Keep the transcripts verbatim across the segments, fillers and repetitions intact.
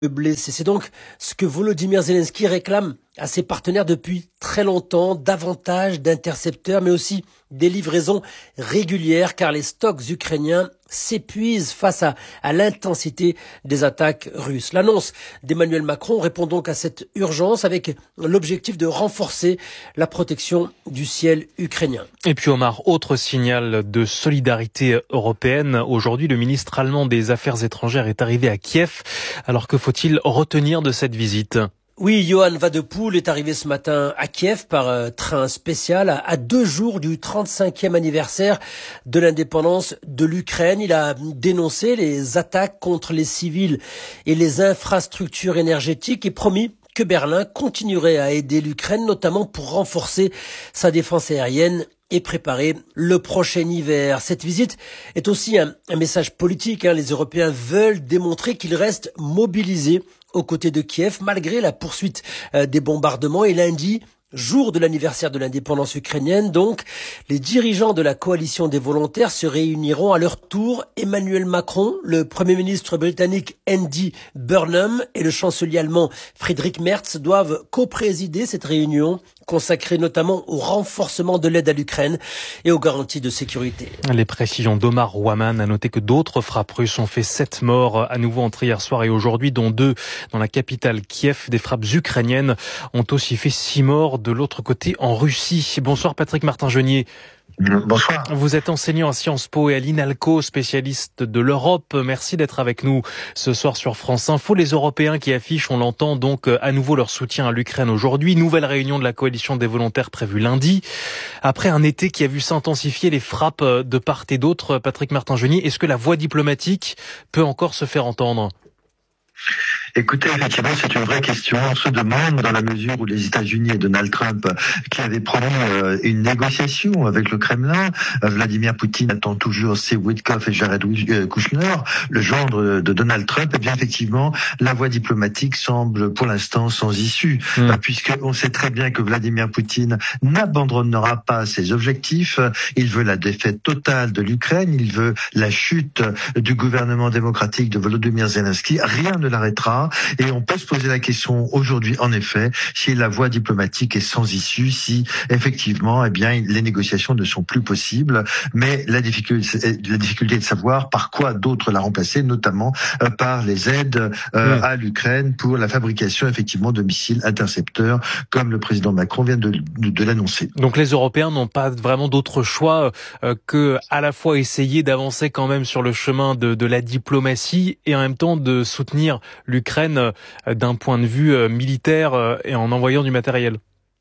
blessés. C'est donc ce que Volodymyr Zelensky réclame à ses partenaires depuis très longtemps, davantage d'intercepteurs, mais aussi des livraisons régulières, car les stocks ukrainiens s'épuisent face à, à l'intensité des attaques russes. L'annonce d'Emmanuel Macron répond donc à cette urgence avec l'objectif de renforcer la protection du ciel ukrainien. Et puis Omar, autre signal de solidarité européenne. Aujourd'hui, le ministre allemand des Affaires étrangères est arrivé à Kiev. Alors que faut-il retenir de cette visite ? Oui, Johan Wadepoul est arrivé ce matin à Kiev par euh, train spécial à, à deux jours du trente-cinquième anniversaire de l'indépendance de l'Ukraine. Il a dénoncé les attaques contre les civils et les infrastructures énergétiques et promis que Berlin continuerait à aider l'Ukraine, notamment pour renforcer sa défense aérienne et préparer le prochain hiver. Cette visite est aussi un, un message politique. Hein. Les Européens veulent démontrer qu'ils restent mobilisés aux côtés de Kiev, malgré la poursuite euh, des bombardements. Et lundi, jour de l'anniversaire de l'indépendance ukrainienne, donc, les dirigeants de la coalition des volontaires se réuniront à leur tour. Emmanuel Macron, le Premier ministre britannique Andy Burnham et le chancelier allemand Friedrich Merz doivent co-présider cette réunion, consacrée notamment au renforcement de l'aide à l'Ukraine et aux garanties de sécurité. Les précisions d'Omar Ouaman a noté que d'autres frappes russes ont fait sept morts à nouveau entre hier soir et aujourd'hui, dont deux dans la capitale Kiev. Des frappes ukrainiennes ont aussi fait six morts de l'autre côté en Russie. Bonsoir Patrick Martin-Genier. Bonsoir. Vous êtes enseignant à Sciences Po et à l'INALCO, spécialiste de l'Europe. Merci d'être avec nous ce soir sur France Info. Les Européens qui affichent, on l'entend donc, à nouveau leur soutien à l'Ukraine aujourd'hui. Nouvelle réunion de la coalition des volontaires prévue lundi. Après un été qui a vu s'intensifier les frappes de part et d'autre, Patrick Martin-Genier, est-ce que la voix diplomatique peut encore se faire entendre ? Écoutez, effectivement, c'est une vraie question. On se demande, dans la mesure où les États-Unis et Donald Trump, qui avaient promis euh, une négociation avec le Kremlin, euh, Vladimir Poutine attend toujours Steve Witkoff et Jared Kushner, le gendre de Donald Trump. Et bien effectivement, la voie diplomatique semble pour l'instant sans issue, mmh. euh, puisqu'on sait très bien que Vladimir Poutine n'abandonnera pas ses objectifs. Il veut la défaite totale de l'Ukraine, il veut la chute du gouvernement démocratique de Volodymyr Zelensky. Rien ne l'arrêtera. Et on peut se poser la question aujourd'hui, en effet, si la voie diplomatique est sans issue, si effectivement, eh bien, les négociations ne sont plus possibles. Mais la difficulté, la difficulté est de savoir par quoi d'autres la remplacer, notamment euh, par les aides euh, mmh. à l'Ukraine pour la fabrication effectivement de missiles intercepteurs, comme le président Macron vient de, de, de l'annoncer. Donc les Européens n'ont pas vraiment d'autre choix euh, que à la fois essayer d'avancer quand même sur le chemin de, de la diplomatie et en même temps de soutenir l'Ukraine d'un point de vue militaire et en envoyant du matériel.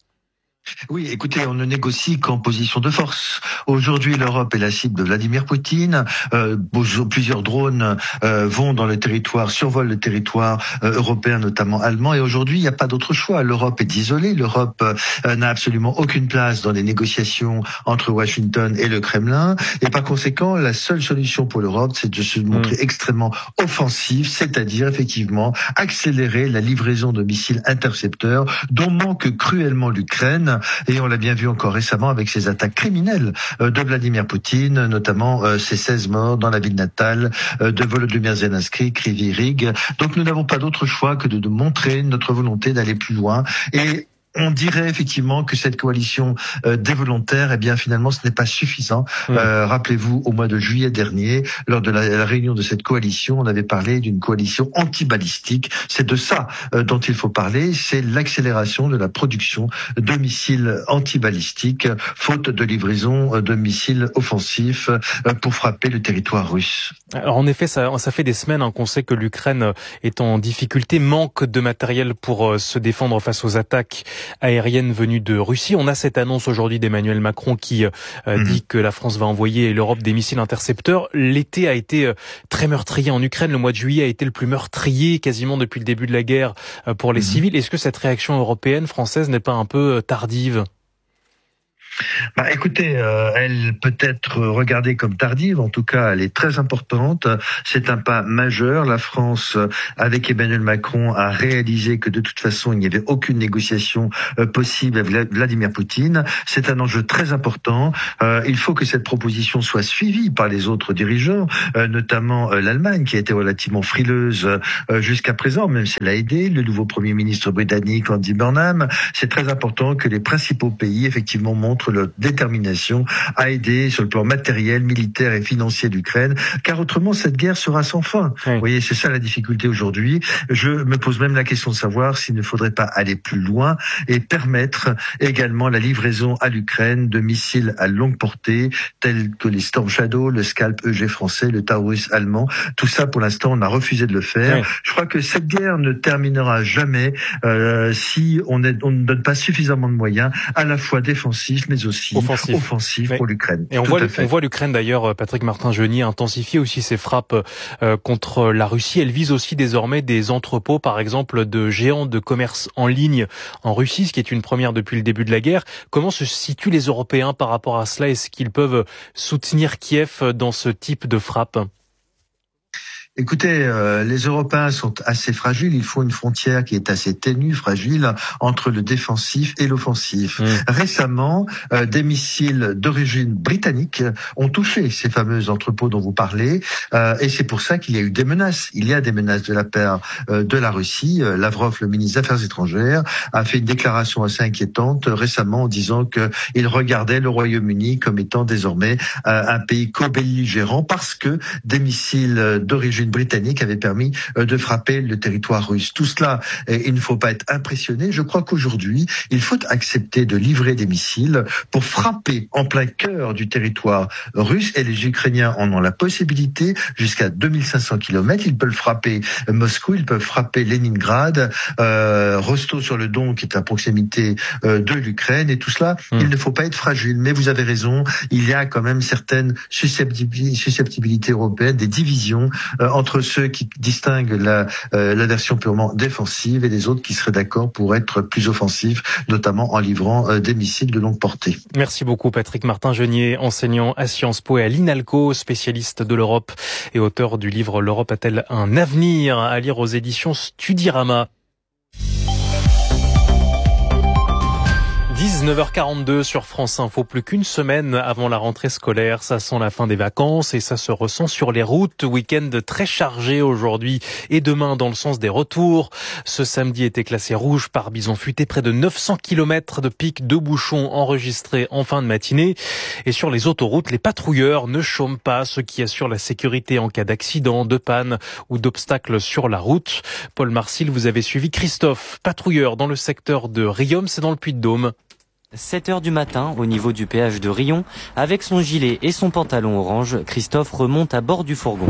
Oui, écoutez, on ne négocie qu'en position de force. Aujourd'hui, l'Europe est la cible de Vladimir Poutine. Euh, plusieurs drones euh, vont dans le territoire, survolent le territoire euh, européen, notamment allemand. Et aujourd'hui, il n'y a pas d'autre choix. L'Europe est isolée. L'Europe euh, n'a absolument aucune place dans les négociations entre Washington et le Kremlin. Et par conséquent, la seule solution pour l'Europe, c'est de se montrer mmh. extrêmement offensif, c'est-à-dire effectivement accélérer la livraison de missiles intercepteurs dont manque cruellement l'Ukraine. Et on l'a bien vu encore récemment avec ces attaques criminelles de Vladimir Poutine, notamment ces seize morts dans la ville natale de Volodymyr Zelensky, Kryvyi Rih. Donc nous n'avons pas d'autre choix que de, de montrer notre volonté d'aller plus loin. Et on dirait effectivement que cette coalition euh, des volontaires, eh bien finalement, ce n'est pas suffisant. Mmh. Euh, rappelez-vous, au mois de juillet dernier, lors de la, la réunion de cette coalition, on avait parlé d'une coalition anti-balistique. C'est de ça euh, dont il faut parler, c'est l'accélération de la production de missiles anti-balistiques, faute de livraison de missiles offensifs euh, pour frapper le territoire russe. Alors en effet, ça, ça fait des semaines hein, qu'on sait que l'Ukraine est en difficulté, manque de matériel pour euh, se défendre face aux attaques aérienne venue de Russie. On a cette annonce aujourd'hui d'Emmanuel Macron qui euh, mmh. dit que la France va envoyer l'Europe des missiles intercepteurs. L'été a été euh, très meurtrier en Ukraine. Le mois de juillet a été le plus meurtrier quasiment depuis le début de la guerre euh, pour les mmh. civils. Est-ce que cette réaction européenne, française, n'est pas un peu euh, tardive ? Bah, écoutez, euh, elle peut être regardée comme tardive, en tout cas elle est très importante. C'est un pas majeur. La France, avec Emmanuel Macron, a réalisé que de toute façon il n'y avait aucune négociation euh, possible avec Vladimir Poutine. C'est un enjeu très important. Euh, il faut que cette proposition soit suivie par les autres dirigeants, euh, notamment euh, l'Allemagne qui a été relativement frileuse euh, jusqu'à présent, même si elle a aidé le nouveau Premier ministre britannique Andy Burnham. C'est très important que les principaux pays effectivement montrent leur détermination à aider sur le plan matériel, militaire et financier l'Ukraine, car autrement cette guerre sera sans fin. Oui. Vous voyez, c'est ça la difficulté aujourd'hui. Je me pose même la question de savoir s'il ne faudrait pas aller plus loin et permettre également la livraison à l'Ukraine de missiles à longue portée, tels que les Storm Shadow, le Scalp E G français, le Taurus allemand. Tout ça, pour l'instant, on a refusé de le faire. Oui. Je crois que cette guerre ne terminera jamais euh, si on, est, on ne donne pas suffisamment de moyens, à la fois défensifs, mais aussi offensif, offensif pour l'Ukraine. Et on voit, on voit l'Ukraine d'ailleurs, Patrick Martin-Genier, intensifier aussi ses frappes euh, contre la Russie. Elle vise aussi désormais des entrepôts, par exemple, de géants de commerce en ligne en Russie, ce qui est une première depuis le début de la guerre. Comment se situent les Européens par rapport à cela? Est-ce qu'ils peuvent soutenir Kiev dans ce type de frappe? Écoutez, euh, les Européens sont assez fragiles. Il faut une frontière qui est assez ténue, fragile, entre le défensif et l'offensif. Mmh. Récemment, euh, des missiles d'origine britannique ont touché ces fameux entrepôts dont vous parlez, euh, et c'est pour ça qu'il y a eu des menaces. Il y a des menaces de la part euh, de la Russie. Euh, Lavrov, le ministre des Affaires étrangères, a fait une déclaration assez inquiétante euh, récemment en disant qu'il regardait le Royaume-Uni comme étant désormais euh, un pays co-belligérant parce que des missiles d'origine britannique avait permis de frapper le territoire russe. Tout cela, il ne faut pas être impressionné. Je crois qu'aujourd'hui, il faut accepter de livrer des missiles pour frapper en plein cœur du territoire russe, et les Ukrainiens en ont la possibilité jusqu'à deux mille cinq cents kilomètres. Ils peuvent frapper Moscou, ils peuvent frapper Leningrad, euh, Rostov-sur-le-Don qui est à proximité euh, de l'Ukraine, et tout cela, mmh. il ne faut pas être fragile. Mais vous avez raison, il y a quand même certaines susceptibilités européennes, des divisions euh, entre ceux qui distinguent la, euh, la version purement défensive et les autres qui seraient d'accord pour être plus offensifs, notamment en livrant euh, des missiles de longue portée. Merci beaucoup Patrick Martin-Genier, enseignant à Sciences Po et à l'INALCO, spécialiste de l'Europe et auteur du livre « L'Europe a-t-elle un avenir ?» à lire aux éditions Studirama. dix-neuf heures quarante-deux sur France Info, plus qu'une semaine avant la rentrée scolaire, ça sent la fin des vacances et ça se ressent sur les routes. Week-end très chargé aujourd'hui et demain dans le sens des retours. Ce samedi était classé rouge par Bison Futé, près de neuf cents kilomètres de pics de bouchons enregistrés en fin de matinée. Et sur les autoroutes, les patrouilleurs ne chôment pas, ceux qui assurent la sécurité en cas d'accident, de panne ou d'obstacles sur la route. Paul Marcil, vous avez suivi Christophe, patrouilleur dans le secteur de Riom, c'est dans le Puy-de-Dôme. sept heures du matin, au niveau du péage de Riom, avec son gilet et son pantalon orange, Christophe remonte à bord du fourgon.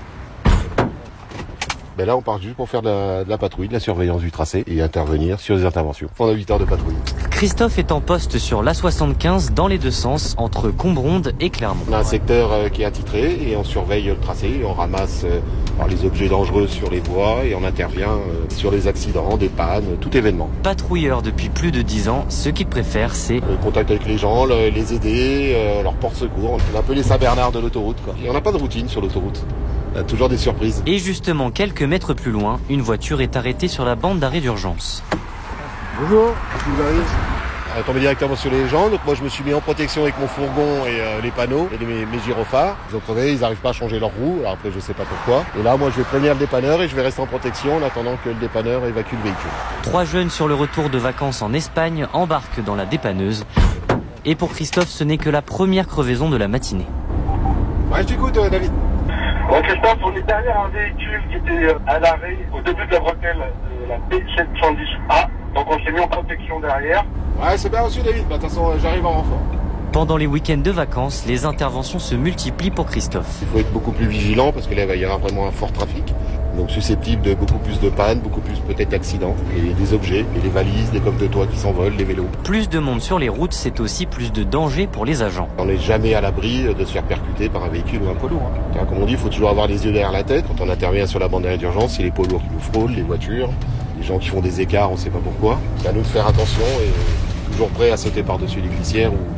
Ben là, on part juste pour faire de la, de la patrouille, de la surveillance du tracé et intervenir sur des interventions. Pendant huit heures de patrouille. Christophe est en poste sur l'A soixante-quinze dans les deux sens, entre Combronde et Clermont. On a un secteur euh, qui est attitré et on surveille le tracé, et on ramasse euh, les objets dangereux sur les voies et on intervient euh, sur les accidents, des pannes, tout événement. Patrouilleur depuis plus de dix ans, ce qu'il préfère, c'est le contact avec les gens, le, les aider, euh, leur porte-secours. On est un peu les Saint-Bernard de l'autoroute, quoi. Et on n'a pas de routine sur l'autoroute. Il y a toujours des surprises. Et justement, quelques mètres plus loin, une voiture est arrêtée sur la bande d'arrêt d'urgence. Bonjour, qu'est-ce qui vous arrive ? Elle est tombée directement sur les gens, donc moi je me suis mis en protection avec mon fourgon et euh, les panneaux et mes, mes gyrophares. Ils ont crevé, ils n'arrivent pas à changer leur roue, alors après je sais pas pourquoi. Et là moi je vais prévenir le dépanneur et je vais rester en protection en attendant que le dépanneur évacue le véhicule. Trois jeunes sur le retour de vacances en Espagne embarquent dans la dépanneuse. Et pour Christophe, ce n'est que la première crevaison de la matinée. Ouais, je t'écoute euh, David. Bon, Christophe, on est derrière un véhicule qui était à l'arrêt au début de la bretelle de la P sept cent dix A. Donc on s'est mis en protection derrière. Ouais, c'est bien reçu David. Bah, de toute façon, j'arrive en renfort. Pendant les week-ends de vacances, les interventions se multiplient pour Christophe. Il faut être beaucoup plus vigilant parce que là, il va y avoir vraiment un fort trafic. Donc susceptible de beaucoup plus de pannes, beaucoup plus peut-être d'accidents. Et des objets, et les valises, des coffres de toit qui s'envolent, les vélos. Plus de monde sur les routes, c'est aussi plus de danger pour les agents. On n'est jamais à l'abri de se faire percuter par un véhicule ou un poids lourd. Hein. Comme on dit, il faut toujours avoir les yeux derrière la tête. Quand on intervient sur la bande d'arrêt d'urgence, c'est les poids lourds qui nous frôlent, les voitures, les gens qui font des écarts, on ne sait pas pourquoi. C'est à nous de faire attention et toujours prêt à sauter par-dessus les glissières ou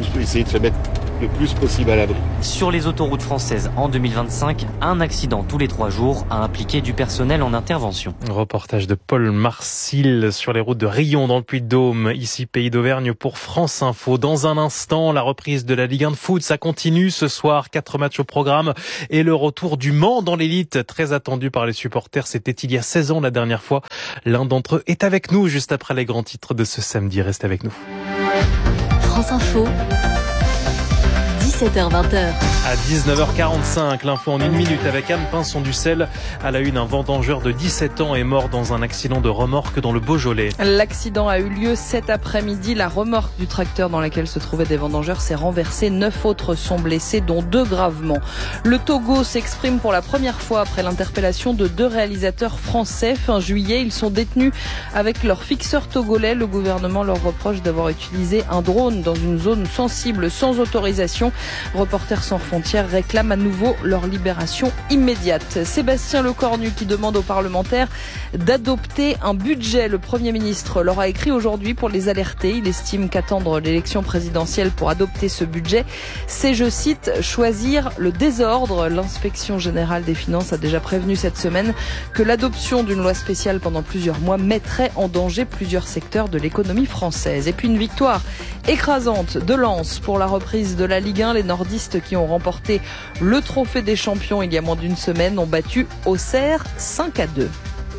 plus, essayer de se mettre le plus possible à l'abri. Sur les autoroutes françaises en deux mille vingt-cinq, un accident tous les trois jours a impliqué du personnel en intervention. Reportage de Paul Marcil sur les routes de Rion dans le Puy-de-Dôme, ici Pays d'Auvergne pour France Info. Dans un instant, la reprise de la Ligue un de foot, ça continue ce soir, quatre matchs au programme et le retour du Mans dans l'élite, très attendu par les supporters. C'était il y a seize ans la dernière fois. L'un d'entre eux est avec nous juste après les grands titres de ce samedi. Restez avec nous. France Info. dix-sept heures vingt. À dix-neuf heures quarante-cinq, l'info en une minute avec Anne Pinson-Ducel. À la une, un vendangeur de dix-sept ans est mort dans un accident de remorque dans le Beaujolais. L'accident a eu lieu cet après-midi. La remorque du tracteur dans laquelle se trouvaient des vendangeurs s'est renversée. Neuf autres sont blessés, dont deux gravement. Le Togo s'exprime pour la première fois après l'interpellation de deux réalisateurs français. Fin juillet, ils sont détenus avec leur fixeur togolais. Le gouvernement leur reproche d'avoir utilisé un drone dans une zone sensible sans autorisation. Reporters sans frontières réclament à nouveau leur libération immédiate. Sébastien Lecornu qui demande aux parlementaires d'adopter un budget. Le Premier ministre leur a écrit aujourd'hui pour les alerter. Il estime qu'attendre l'élection présidentielle pour adopter ce budget, c'est, je cite, choisir le désordre. L'inspection générale des finances a déjà prévenu cette semaine que l'adoption d'une loi spéciale pendant plusieurs mois mettrait en danger plusieurs secteurs de l'économie française. Et puis une victoire écrasante de Lens pour la reprise de la Ligue un. Les nordistes qui ont remporté le trophée des champions il y a moins d'une semaine ont battu Auxerre cinq à deux.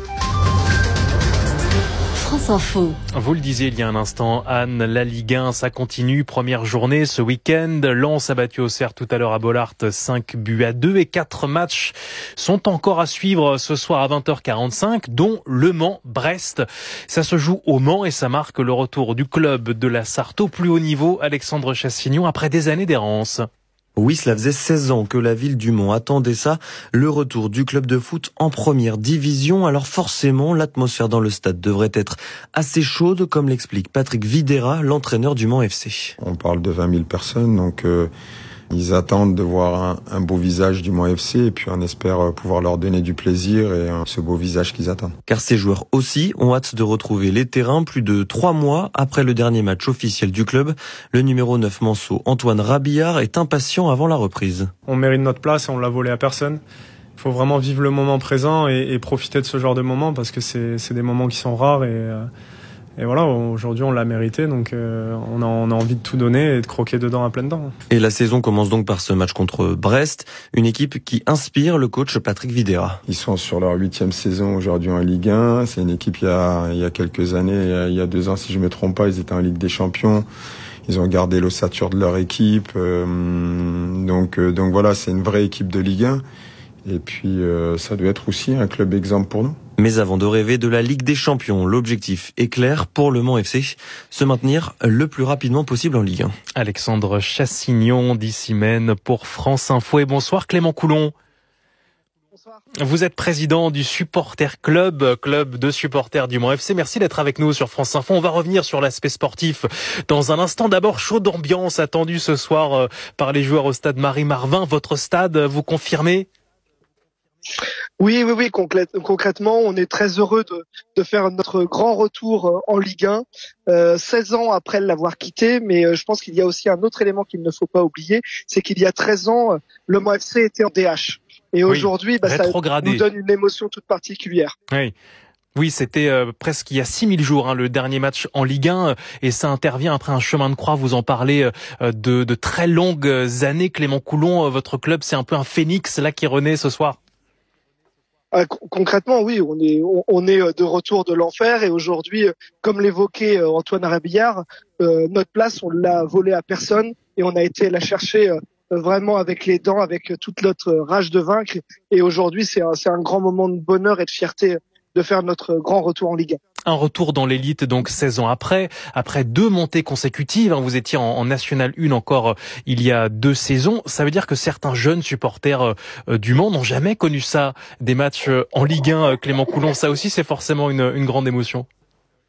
France Info. Vous le disiez il y a un instant, Anne, la Ligue un, ça continue. Première journée ce week-end. Lens a battu Auxerre tout à l'heure à Bollaert, cinq buts à deux. Et quatre matchs sont encore à suivre ce soir à vingt heures quarante-cinq, dont Le Mans-Brest. Ça se joue au Mans et ça marque le retour du club de la Sarthe au plus haut niveau, Alexandre Chassignon, après des années d'errance. Oui, cela faisait seize ans que la ville du Mans attendait ça, le retour du club de foot en première division. Alors forcément, l'atmosphère dans le stade devrait être assez chaude, comme l'explique Patrick Videra, l'entraîneur du Mans F C. On parle de vingt mille personnes, donc euh, ils attendent de voir un, un beau visage du Mans F C et puis on espère pouvoir leur donner du plaisir et euh, ce beau visage qu'ils attendent. Car ces joueurs aussi ont hâte de retrouver les terrains plus de trois mois après le dernier match officiel du club. Le numéro neuf Manceau, Antoine Rabillard, est impatient avant la reprise. On mérite notre place et on l'a volé à personne. Il faut vraiment vivre le moment présent et, et profiter de ce genre de moments parce que c'est, c'est des moments qui sont rares et... Euh, Et voilà, aujourd'hui on l'a mérité, donc euh, on, a, on a envie de tout donner et de croquer dedans à pleines dents. Et la saison commence donc par ce match contre Brest, une équipe qui inspire le coach Patrick Videra. Ils sont sur leur huitième saison aujourd'hui en Ligue un, c'est une équipe il y a, il y a quelques années, il y a, il y a deux ans si je ne me trompe pas, ils étaient en Ligue des Champions. Ils ont gardé l'ossature de leur équipe, euh, donc, euh, donc voilà, c'est une vraie équipe de Ligue un. Et puis euh, ça doit être aussi un club exemple pour nous. Mais avant de rêver de la Ligue des Champions, l'objectif est clair pour le Mans F C, se maintenir le plus rapidement possible en Ligue un. Alexandre Chassignon d'Issimène pour France Info. Et bonsoir Clément Coulon. Bonsoir. Vous êtes président du Supporter Club, club de supporters du Mans F C. Merci d'être avec nous sur France Info. On va revenir sur l'aspect sportif dans un instant. D'abord, chaude ambiance attendue ce soir par les joueurs au stade Marie-Marvin. Votre stade, vous confirmez ? Oui, oui, oui, concrètement, on est très heureux de, de faire notre grand retour en Ligue un, euh, seize ans après l'avoir quitté, mais je pense qu'il y a aussi un autre élément qu'il ne faut pas oublier, c'est qu'il y a treize ans, le Mans F C était en D H. Et oui, aujourd'hui, bah, ça nous donne une émotion toute particulière. Oui. Oui, c'était euh, presque il y a six mille jours, hein, le dernier match en Ligue un, et ça intervient après un chemin de croix. Vous en parlez euh, de, de très longues années. Clément Coulon, euh, votre club, c'est un peu un phénix là qui renaît ce soir. Euh, concrètement, oui, on est on, on est de retour de l'enfer et aujourd'hui, comme l'évoquait euh, Antoine Rabillard, euh, notre place, on l'a volée à personne et on a été la chercher euh, vraiment avec les dents, avec toute notre rage de vaincre. Et aujourd'hui, c'est un, c'est un grand moment de bonheur et de fierté de faire notre grand retour en Ligue un. Un retour dans l'élite donc seize ans après, après deux montées consécutives. Vous étiez en, en National un encore euh, il y a deux saisons. Ça veut dire que certains jeunes supporters euh, du Mans n'ont jamais connu ça, des matchs euh, en Ligue un. Euh, Clément Coulon, ça aussi c'est forcément une, une grande émotion.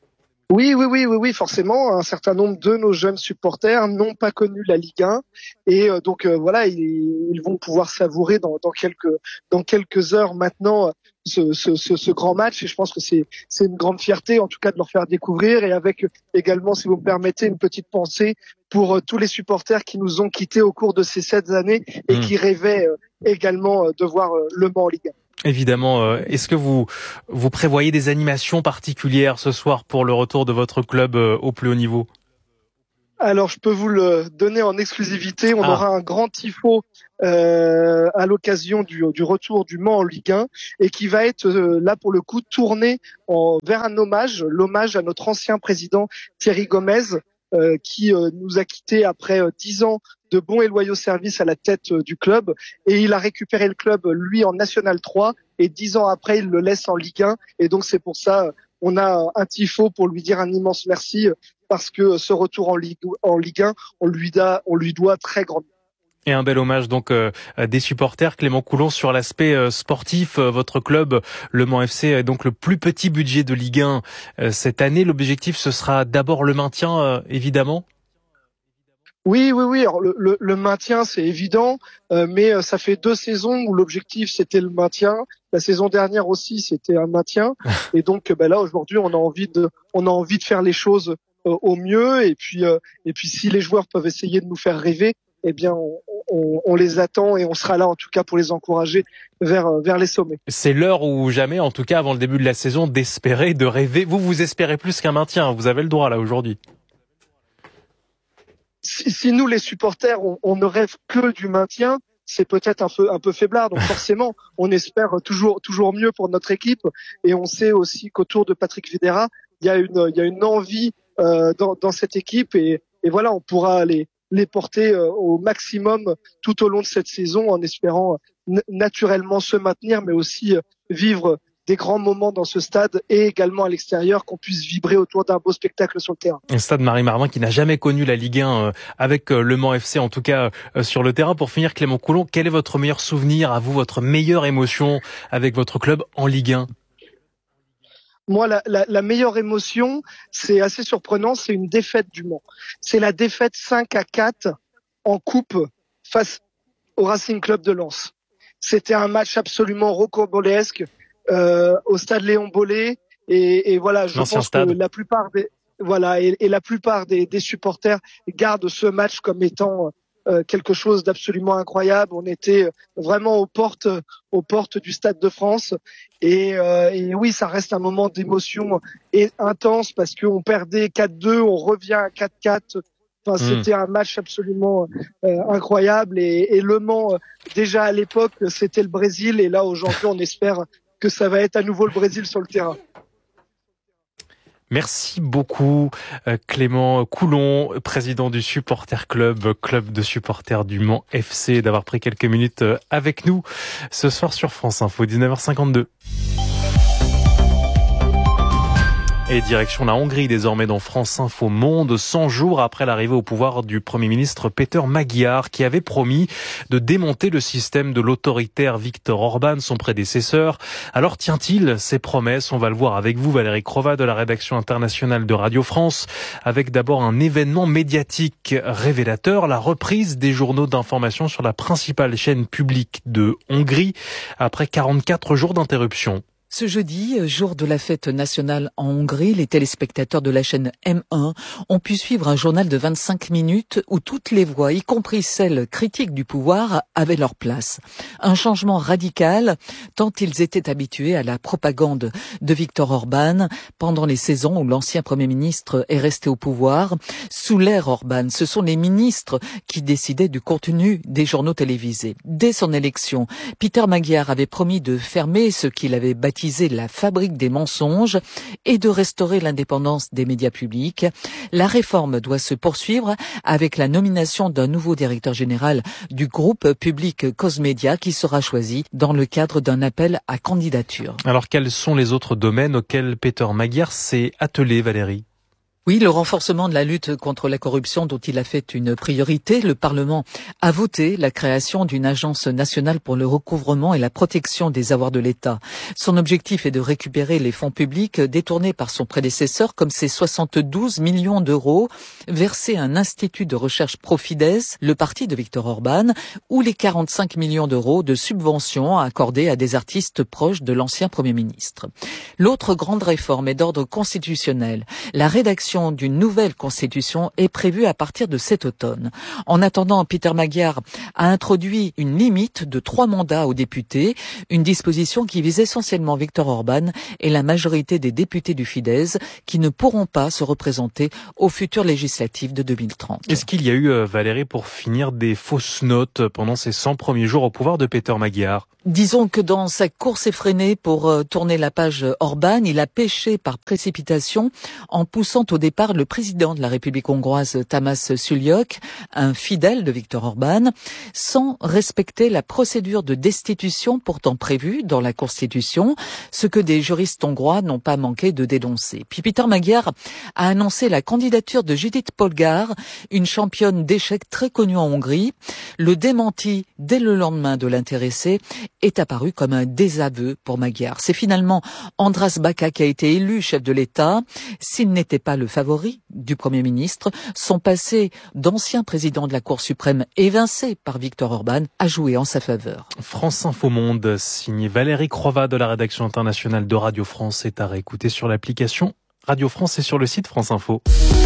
Oui, oui, oui, oui, oui, forcément. Un certain nombre de nos jeunes supporters n'ont pas connu la Ligue un et euh, donc euh, voilà, ils, ils vont pouvoir savourer dans, dans quelques dans quelques heures maintenant ce, ce, ce, ce grand match. Et je pense que c'est c'est une grande fierté, en tout cas, de leur faire découvrir. Et avec également, si vous me permettez, une petite pensée pour euh, tous les supporters qui nous ont quittés au cours de ces sept années et mmh. qui rêvaient euh, également euh, de voir euh, Le Mans en Ligue un. Évidemment, est-ce que vous vous prévoyez des animations particulières ce soir pour le retour de votre club au plus haut niveau ? Alors, je peux vous le donner en exclusivité. On ah. aura un grand tifo euh, à l'occasion du, du retour du Mans en Ligue un et qui va être euh, là pour le coup tourné en, vers un hommage, l'hommage à notre ancien président Thierry Gomez, euh, qui euh, nous a quittés après euh, dix ans de bons et loyaux services à la tête euh, du club. Et il a récupéré le club, lui, en National trois. Et dix ans après, il le laisse en Ligue un. Et donc, c'est pour ça, on a un tifo pour lui dire un immense merci, parce que ce retour en Ligue, en Ligue un, on lui, da, on lui doit très grandement. Et un bel hommage donc euh, des supporters. Clément Coulon, sur l'aspect euh, sportif, euh, votre club, le Mans F C, est donc le plus petit budget de Ligue un euh, cette année. L'objectif, ce sera d'abord le maintien, euh, évidemment. Oui, oui, oui. Alors, le, le, le maintien, c'est évident, euh, mais euh, ça fait deux saisons où l'objectif c'était le maintien. La saison dernière aussi, c'était un maintien. Et donc, bah, là, aujourd'hui, on a envie de, on a envie de faire les choses euh, au mieux. Et puis, euh, et puis, si les joueurs peuvent essayer de nous faire rêver, eh bien, on, on, on les attend et on sera là, en tout cas, pour les encourager vers, vers les sommets. C'est l'heure ou jamais, en tout cas, avant le début de la saison, d'espérer, de rêver. Vous, vous espérez plus qu'un maintien. Vous avez le droit là aujourd'hui. Si, si nous, les supporters, on, on ne rêve que du maintien, c'est peut-être un peu un peu faiblard. Donc forcément, on espère toujours toujours mieux pour notre équipe. Et on sait aussi qu'autour de Patrick Vieira, il y a une il y a une envie euh, dans, dans cette équipe. Et, et voilà, on pourra les les porter euh, au maximum tout au long de cette saison, en espérant n- naturellement se maintenir, mais aussi euh, vivre des grands moments dans ce stade et également à l'extérieur, qu'on puisse vibrer autour d'un beau spectacle sur le terrain. Un stade Marie-Marvin qui n'a jamais connu la Ligue un euh, avec euh, le Mans F C, en tout cas euh, sur le terrain. Pour finir, Clément Coulon, quel est votre meilleur souvenir, à vous, votre meilleure émotion avec votre club en Ligue un ? Moi, la, la, la meilleure émotion, c'est assez surprenant, c'est une défaite du Mans. C'est la défaite cinq à quatre en coupe face au Racing Club de Lens. C'était un match absolument rocambolesque. Euh, au stade Léon Bollé et, et voilà, je L'ancien pense stade. que la plupart des voilà et, et la plupart des, des supporters gardent ce match comme étant euh, quelque chose d'absolument incroyable. On était vraiment aux portes aux portes du Stade de France et, euh, et oui, ça reste un moment d'émotion et intense parce qu'on perdait quatre deux, on revient à quatre quatre. Enfin, mmh. C'était un match absolument euh, incroyable et, et Le Mans, déjà à l'époque, c'était le Brésil et là aujourd'hui, on espère que ça va être à nouveau le Brésil sur le terrain. Merci beaucoup Clément Coulon, président du Supporter Club, club de supporters du Mans F C, d'avoir pris quelques minutes avec nous ce soir sur France Info, dix-neuf heures cinquante-deux. Et direction la Hongrie désormais dans France Info Monde, cent jours après l'arrivée au pouvoir du Premier ministre Péter Magyar, qui avait promis de démonter le système de l'autoritaire Viktor Orban, son prédécesseur. Alors tient-il ses promesses ? On va le voir avec vous, Valérie Crova de la rédaction internationale de Radio France, avec d'abord un événement médiatique révélateur, la reprise des journaux d'information sur la principale chaîne publique de Hongrie, après quarante-quatre jours d'interruption. Ce jeudi, jour de la fête nationale en Hongrie, les téléspectateurs de la chaîne M un ont pu suivre un journal de vingt-cinq minutes où toutes les voix, y compris celles critiques du pouvoir, avaient leur place. Un changement radical, tant ils étaient habitués à la propagande de Viktor Orban pendant les saisons où l'ancien Premier ministre est resté au pouvoir. Sous l'ère Orban, ce sont les ministres qui décidaient du contenu des journaux télévisés. Dès son élection, Péter Magyar avait promis de fermer ce qu'il avait baptisé la fabrique des mensonges et de restaurer l'indépendance des médias publics. La réforme doit se poursuivre avec la nomination d'un nouveau directeur général du groupe public Cosmedia qui sera choisi dans le cadre d'un appel à candidature. Alors quels sont les autres domaines auxquels Péter Magyar s'est attelé, Valérie ? Oui, le renforcement de la lutte contre la corruption dont il a fait une priorité. Le Parlement a voté la création d'une agence nationale pour le recouvrement et la protection des avoirs de l'État. Son objectif est de récupérer les fonds publics détournés par son prédécesseur, comme ces soixante-douze millions d'euros versés à un institut de recherche Profides, le parti de Viktor Orban, ou les quarante-cinq millions d'euros de subventions accordées à des artistes proches de l'ancien Premier ministre. L'autre grande réforme est d'ordre constitutionnel. La rédaction d'une nouvelle constitution est prévue à partir de cet automne. En attendant, Peter Magyar a introduit une limite de trois mandats aux députés, une disposition qui vise essentiellement Viktor Orban et la majorité des députés du Fidesz qui ne pourront pas se représenter aux futures législatives de deux mille trente. Est-ce qu'il y a eu, Valérie, pour finir, des fausses notes pendant ces cent premiers jours au pouvoir de Peter Magyar ? Disons que dans sa course effrénée pour euh, tourner la page Orban, il a péché par précipitation en poussant au départ le président de la République hongroise Tamás Sullyok, un fidèle de Viktor Orban, sans respecter la procédure de destitution pourtant prévue dans la Constitution, ce que des juristes hongrois n'ont pas manqué de dénoncer. Puis Peter Magyar a annoncé la candidature de Judith Polgár, une championne d'échecs très connue en Hongrie. Le démenti dès le lendemain de l'intéressé est apparu comme un désaveu pour Magyar. C'est finalement András Baka qui a été élu chef de l'État. S'il n'était pas le favori du Premier ministre, son passé d'ancien président de la Cour suprême évincé par Viktor Orban a joué en sa faveur. France Info Monde, signé Valérie Crova de la rédaction internationale de Radio France, est à réécouter sur l'application Radio France et sur le site France Info.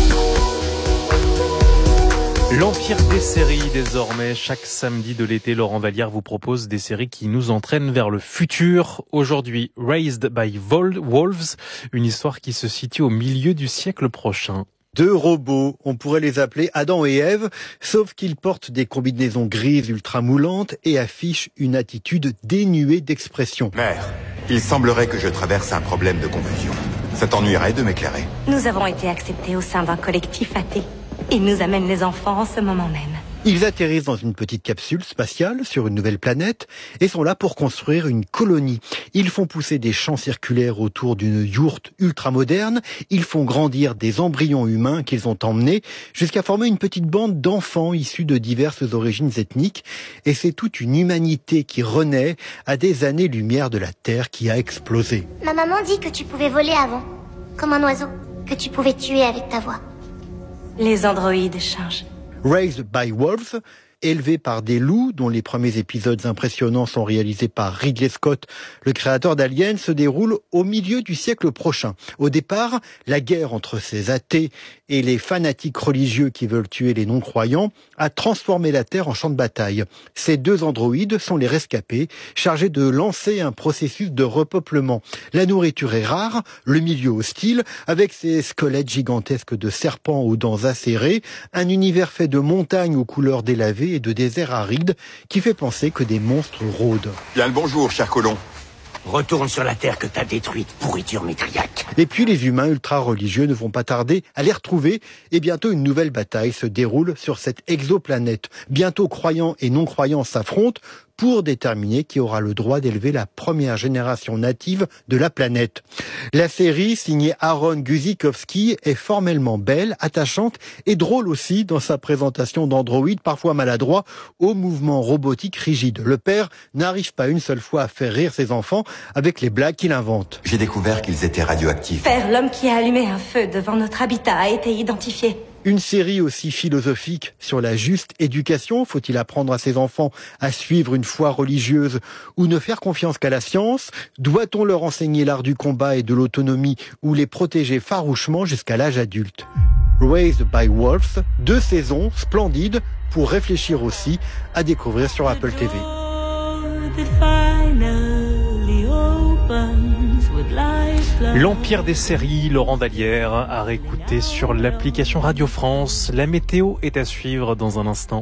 L'empire des séries, désormais, chaque samedi de l'été, Laurent Vallière vous propose des séries qui nous entraînent vers le futur. Aujourd'hui, Raised by Wolves, une histoire qui se situe au milieu du siècle prochain. Deux robots, on pourrait les appeler Adam et Ève, sauf qu'ils portent des combinaisons grises ultramoulantes et affichent une attitude dénuée d'expression. Mère, il semblerait que je traverse un problème de confusion. Ça t'ennuierait de m'éclairer ? Nous avons été acceptés au sein d'un collectif athée. Ils nous amènent les enfants en ce moment même. Ils atterrissent dans une petite capsule spatiale sur une nouvelle planète et sont là pour construire une colonie. Ils font pousser des champs circulaires autour d'une yourte ultramoderne. Ils font grandir des embryons humains qu'ils ont emmenés jusqu'à former une petite bande d'enfants issus de diverses origines ethniques. Et c'est toute une humanité qui renaît à des années-lumière de la Terre qui a explosé. Ma maman dit que tu pouvais voler avant, comme un oiseau, que tu pouvais tuer avec ta voix. Les androïdes changent. Raised by Wolves, élevé par des loups, dont les premiers épisodes impressionnants sont réalisés par Ridley Scott, le créateur d'Alien, se déroule au milieu du siècle prochain. Au départ, la guerre entre ces athées et les fanatiques religieux qui veulent tuer les non-croyants a transformé la Terre en champ de bataille. Ces deux androïdes sont les rescapés, chargés de lancer un processus de repeuplement. La nourriture est rare, le milieu hostile, avec ses squelettes gigantesques de serpents aux dents acérées, un univers fait de montagnes aux couleurs délavées et de déserts arides qui fait penser que des monstres rôdent. Bien le bonjour, cher colon. Retourne sur la terre que t'as détruite, pourriture métriaque. Et puis les humains ultra-religieux ne vont pas tarder à les retrouver et bientôt une nouvelle bataille se déroule sur cette exoplanète. Bientôt croyants et non-croyants s'affrontent pour déterminer qui aura le droit d'élever la première génération native de la planète. La série, signée Aaron Guzikowski, est formellement belle, attachante et drôle aussi dans sa présentation d'androïdes parfois maladroits aux mouvements robotiques rigides. Le père n'arrive pas une seule fois à faire rire ses enfants avec les blagues qu'il invente. J'ai découvert qu'ils étaient radioactifs. Père, l'homme qui a allumé un feu devant notre habitat a été identifié. Une série aussi philosophique sur la juste éducation. Faut-il apprendre à ses enfants à suivre une foi religieuse ou ne faire confiance qu'à la science? Doit-on leur enseigner l'art du combat et de l'autonomie ou les protéger farouchement jusqu'à l'âge adulte? Raised by Wolves, deux saisons splendides pour réfléchir aussi, à découvrir sur Apple T V. L'empire des séries, Laurent Vallière, à réécouter sur l'application Radio France. La météo est à suivre dans un instant.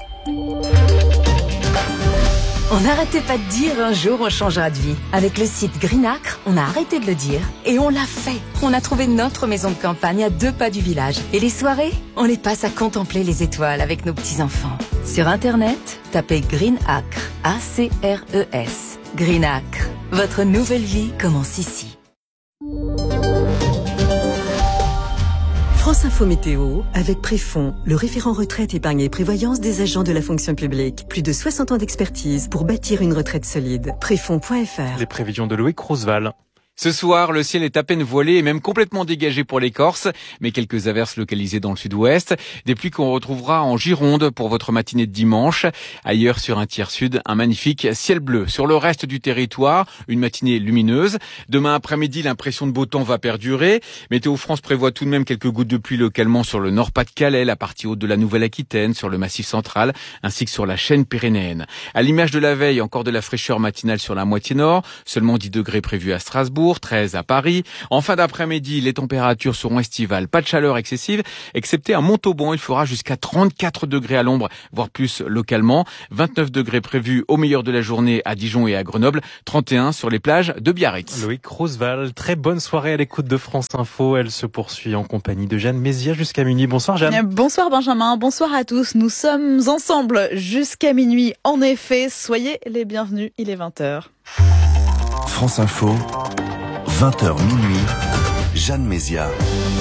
On n'arrêtait pas de dire un jour on changera de vie. Avec le site Greenacre, on a arrêté de le dire et on l'a fait. On a trouvé notre maison de campagne à deux pas du village. Et les soirées, on les passe à contempler les étoiles avec nos petits-enfants. Sur Internet, tapez Greenacre, A C R E S. Greenacre, votre nouvelle vie commence ici. France Info Météo avec Préfond, le référent retraite, épargne et prévoyance des agents de la fonction publique. Plus de soixante ans d'expertise pour bâtir une retraite solide. Préfond point F R. Les prévisions de Loïc Roosevelt. Ce soir, le ciel est à peine voilé et même complètement dégagé pour les Corses, mais quelques averses localisées dans le sud-ouest. Des pluies qu'on retrouvera en Gironde pour votre matinée de dimanche. Ailleurs, sur un tiers sud, un magnifique ciel bleu. Sur le reste du territoire, une matinée lumineuse. Demain après-midi, l'impression de beau temps va perdurer. Météo France prévoit tout de même quelques gouttes de pluie localement sur le Nord-Pas-de-Calais, la partie haute de la Nouvelle-Aquitaine, sur le Massif central, ainsi que sur la chaîne pyrénéenne. À l'image de la veille, encore de la fraîcheur matinale sur la moitié nord. Seulement dix degrés prévus à Strasbourg. treize à Paris. En fin d'après-midi, les températures seront estivales. Pas de chaleur excessive, excepté à Montauban. Il fera jusqu'à trente-quatre degrés à l'ombre, voire plus localement. vingt-neuf degrés prévus au meilleur de la journée à Dijon et à Grenoble. trente et un sur les plages de Biarritz. Loïc Roosevelt, très bonne soirée à l'écoute de France Info. Elle se poursuit en compagnie de Jeanne Mézia jusqu'à minuit. Bonsoir Jeanne. Bonsoir Benjamin, bonsoir à tous. Nous sommes ensemble jusqu'à minuit. En effet, soyez les bienvenus. Il est vingt heures. France Info. vingt heures minuit, Jeanne Mézia.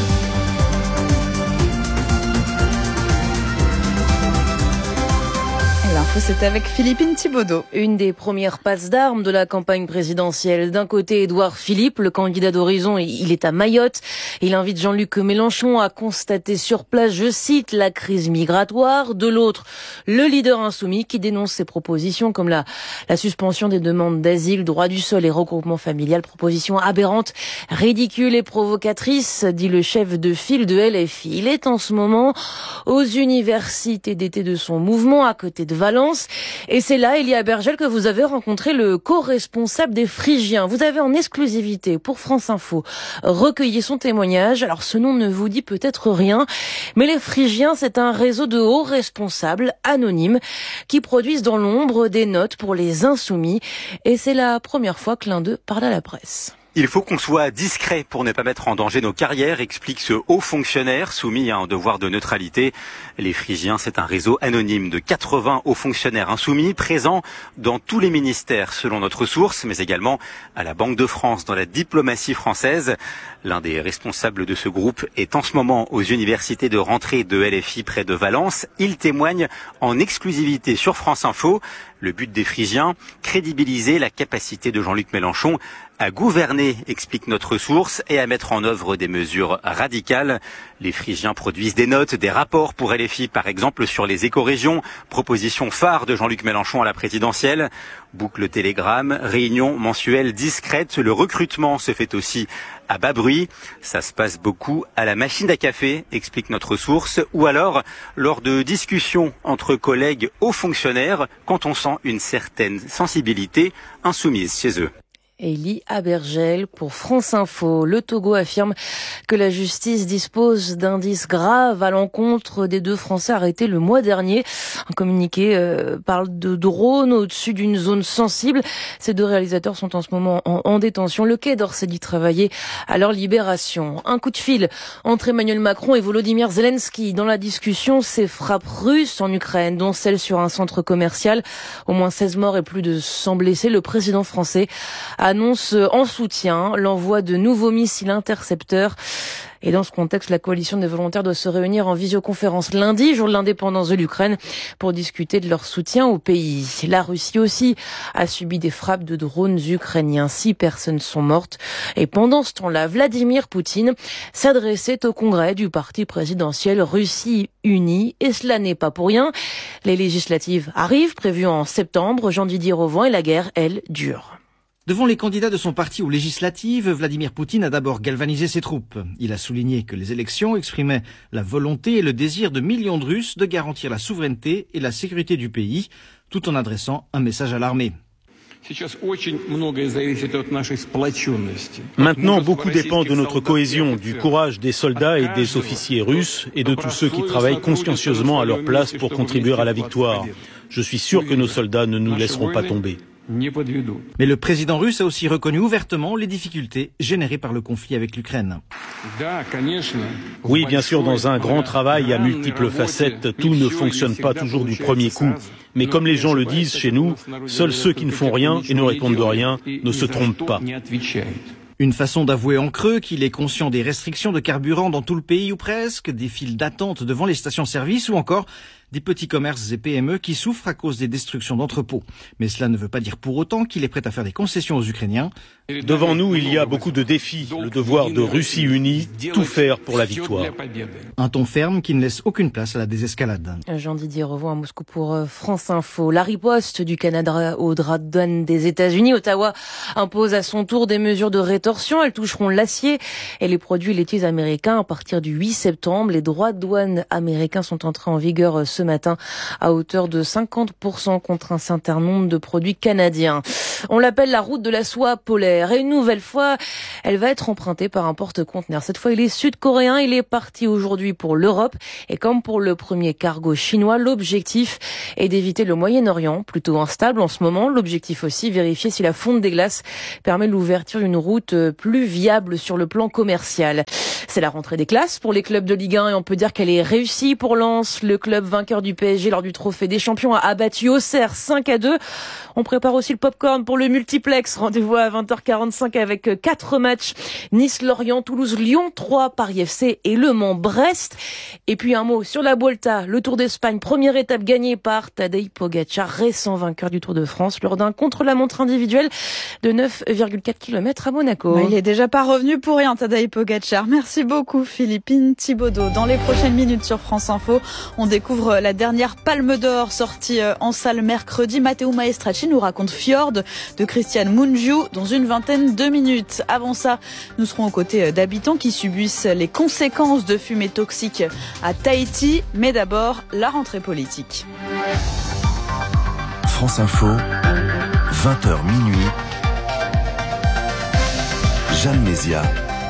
L'info, c'est avec Philippine Thibaudeau. Une des premières passes d'armes de la campagne présidentielle. D'un côté, Édouard Philippe, le candidat d'Horizon, il est à Mayotte. Il invite Jean-Luc Mélenchon à constater sur place, je cite, la crise migratoire. De l'autre, le leader insoumis qui dénonce ses propositions comme la, la suspension des demandes d'asile, droit du sol et regroupement familial. Proposition aberrante, ridicule et provocatrice, dit le chef de file de L F I. Il est en ce moment aux universités d'été de son mouvement, à côté de Valence. Et c'est là, Elia Bergel, que vous avez rencontré le co-responsable des Phrygiens. Vous avez en exclusivité pour France Info recueilli son témoignage. Alors ce nom ne vous dit peut-être rien, mais les Phrygiens, c'est un réseau de hauts responsables anonymes qui produisent dans l'ombre des notes pour les insoumis. Et c'est la première fois que l'un d'eux parle à la presse. Il faut qu'on soit discret pour ne pas mettre en danger nos carrières, explique ce haut fonctionnaire soumis à un devoir de neutralité. Les Phrygiens, c'est un réseau anonyme de quatre-vingts hauts fonctionnaires insoumis présents dans tous les ministères selon notre source, mais également à la Banque de France, dans la diplomatie française. L'un des responsables de ce groupe est en ce moment aux universités de rentrée de L F I près de Valence. Il témoigne en exclusivité sur France Info. Le but des Phrygiens, crédibiliser la capacité de Jean-Luc Mélenchon à gouverner, explique notre source, et à mettre en œuvre des mesures radicales. Les Phrygiens produisent des notes, des rapports pour L F I, par exemple sur les écorégions, proposition phare de Jean-Luc Mélenchon à la présidentielle. Boucle télégramme, réunion mensuelle discrète, le recrutement se fait aussi à bas bruit. Ça se passe beaucoup à la machine à café, explique notre source, ou alors lors de discussions entre collègues hauts fonctionnaires, quand on sent une certaine sensibilité insoumise chez eux. Elie Abergel pour France Info. Le Togo affirme que la justice dispose d'indices graves à l'encontre des deux Français arrêtés le mois dernier. Un communiqué euh, parle de drones au-dessus d'une zone sensible. Ces deux réalisateurs sont en ce moment en, en détention. Le Quai d'Orsay dit travailler à leur libération. Un coup de fil entre Emmanuel Macron et Volodymyr Zelensky. Dans la discussion, ces frappes russes en Ukraine, dont celle sur un centre commercial. Au moins seize morts et plus de cent blessés. Le président français a annonce en soutien l'envoi de nouveaux missiles intercepteurs. Et dans ce contexte, la coalition des volontaires doit se réunir en visioconférence lundi, jour de l'indépendance de l'Ukraine, pour discuter de leur soutien au pays. La Russie aussi a subi des frappes de drones ukrainiens. Six personnes sont mortes. Et pendant ce temps-là, Vladimir Poutine s'adressait au congrès du parti présidentiel Russie Unie. Et cela n'est pas pour rien. Les législatives arrivent, prévues en septembre. Jean-Didier Rauvant, et la guerre, elle, dure. Devant les candidats de son parti aux législatives, Vladimir Poutine a d'abord galvanisé ses troupes. Il a souligné que les élections exprimaient la volonté et le désir de millions de Russes de garantir la souveraineté et la sécurité du pays, tout en adressant un message à l'armée. Maintenant, beaucoup dépend de notre cohésion, du courage des soldats et des officiers russes et de tous ceux qui travaillent consciencieusement à leur place pour contribuer à la victoire. Je suis sûr que nos soldats ne nous laisseront pas tomber. Mais le président russe a aussi reconnu ouvertement les difficultés générées par le conflit avec l'Ukraine. Oui, bien sûr, dans un grand travail à multiples facettes, tout ne fonctionne pas toujours du premier coup. Mais comme les gens le disent chez nous, seuls ceux qui ne font rien et ne répondent de rien ne se trompent pas. Une façon d'avouer en creux qu'il est conscient des restrictions de carburant dans tout le pays ou presque, des files d'attente devant les stations-service ou encore des petits commerces et P M E qui souffrent à cause des destructions d'entrepôts. Mais cela ne veut pas dire pour autant qu'il est prêt à faire des concessions aux Ukrainiens. Devant nous, il y a beaucoup de défis. Le devoir de Russie unie, tout faire pour la victoire. Un ton ferme qui ne laisse aucune place à la désescalade. Jean-Didier Revaux à Moscou pour France Info. La riposte du Canada au droits de douane des États-Unis. Ottawa impose à son tour des mesures de rétorsion. Elles toucheront l'acier et les produits laitiers américains à partir du huit septembre. Les droits de douane américains sont entrés en vigueur ce matin à hauteur de cinquante pour cent contre un certain nombre de produits canadiens. On l'appelle la route de la soie polaire et une nouvelle fois, elle va être empruntée par un porte-conteneur. Cette fois, il est sud-coréen, il est parti aujourd'hui pour l'Europe et comme pour le premier cargo chinois, l'objectif est d'éviter le Moyen-Orient, plutôt instable en ce moment. L'objectif aussi, vérifier si la fonte des glaces permet l'ouverture d'une route plus viable sur le plan commercial. C'est la rentrée des classes pour les clubs de Ligue un et on peut dire qu'elle est réussie pour Lens. Le club vainqueur du P S G lors du Trophée des Champions a abattu Auxerre cinq à deux. On prépare aussi le popcorn pour le multiplex. Rendez-vous à vingt heures quarante-cinq avec quatre matchs. Nice, Lorient, Toulouse, Lyon, trois, Paris F C et Le Mans, Brest. Et puis un mot sur la Vuelta, le Tour d'Espagne. Première étape gagnée par Tadej Pogačar, récent vainqueur du Tour de France, lors d'un contre-la-montre individuel de neuf virgule quatre kilomètres à Monaco. Ouais, il est déjà pas revenu pour rien, Tadej Pogačar. Merci beaucoup, Philippine Thibaudot. Dans les prochaines minutes sur France Info, on découvre la dernière Palme d'Or sortie en salle mercredi. Matteo Maestracci nous raconte Fjord de Christian Mungiu dans une vingtaine de minutes. Avant ça, nous serons aux côtés d'habitants qui subissent les conséquences de fumée toxique à Tahiti. Mais d'abord, la rentrée politique. France Info, vingt heures minuit. Jeanne Mézia.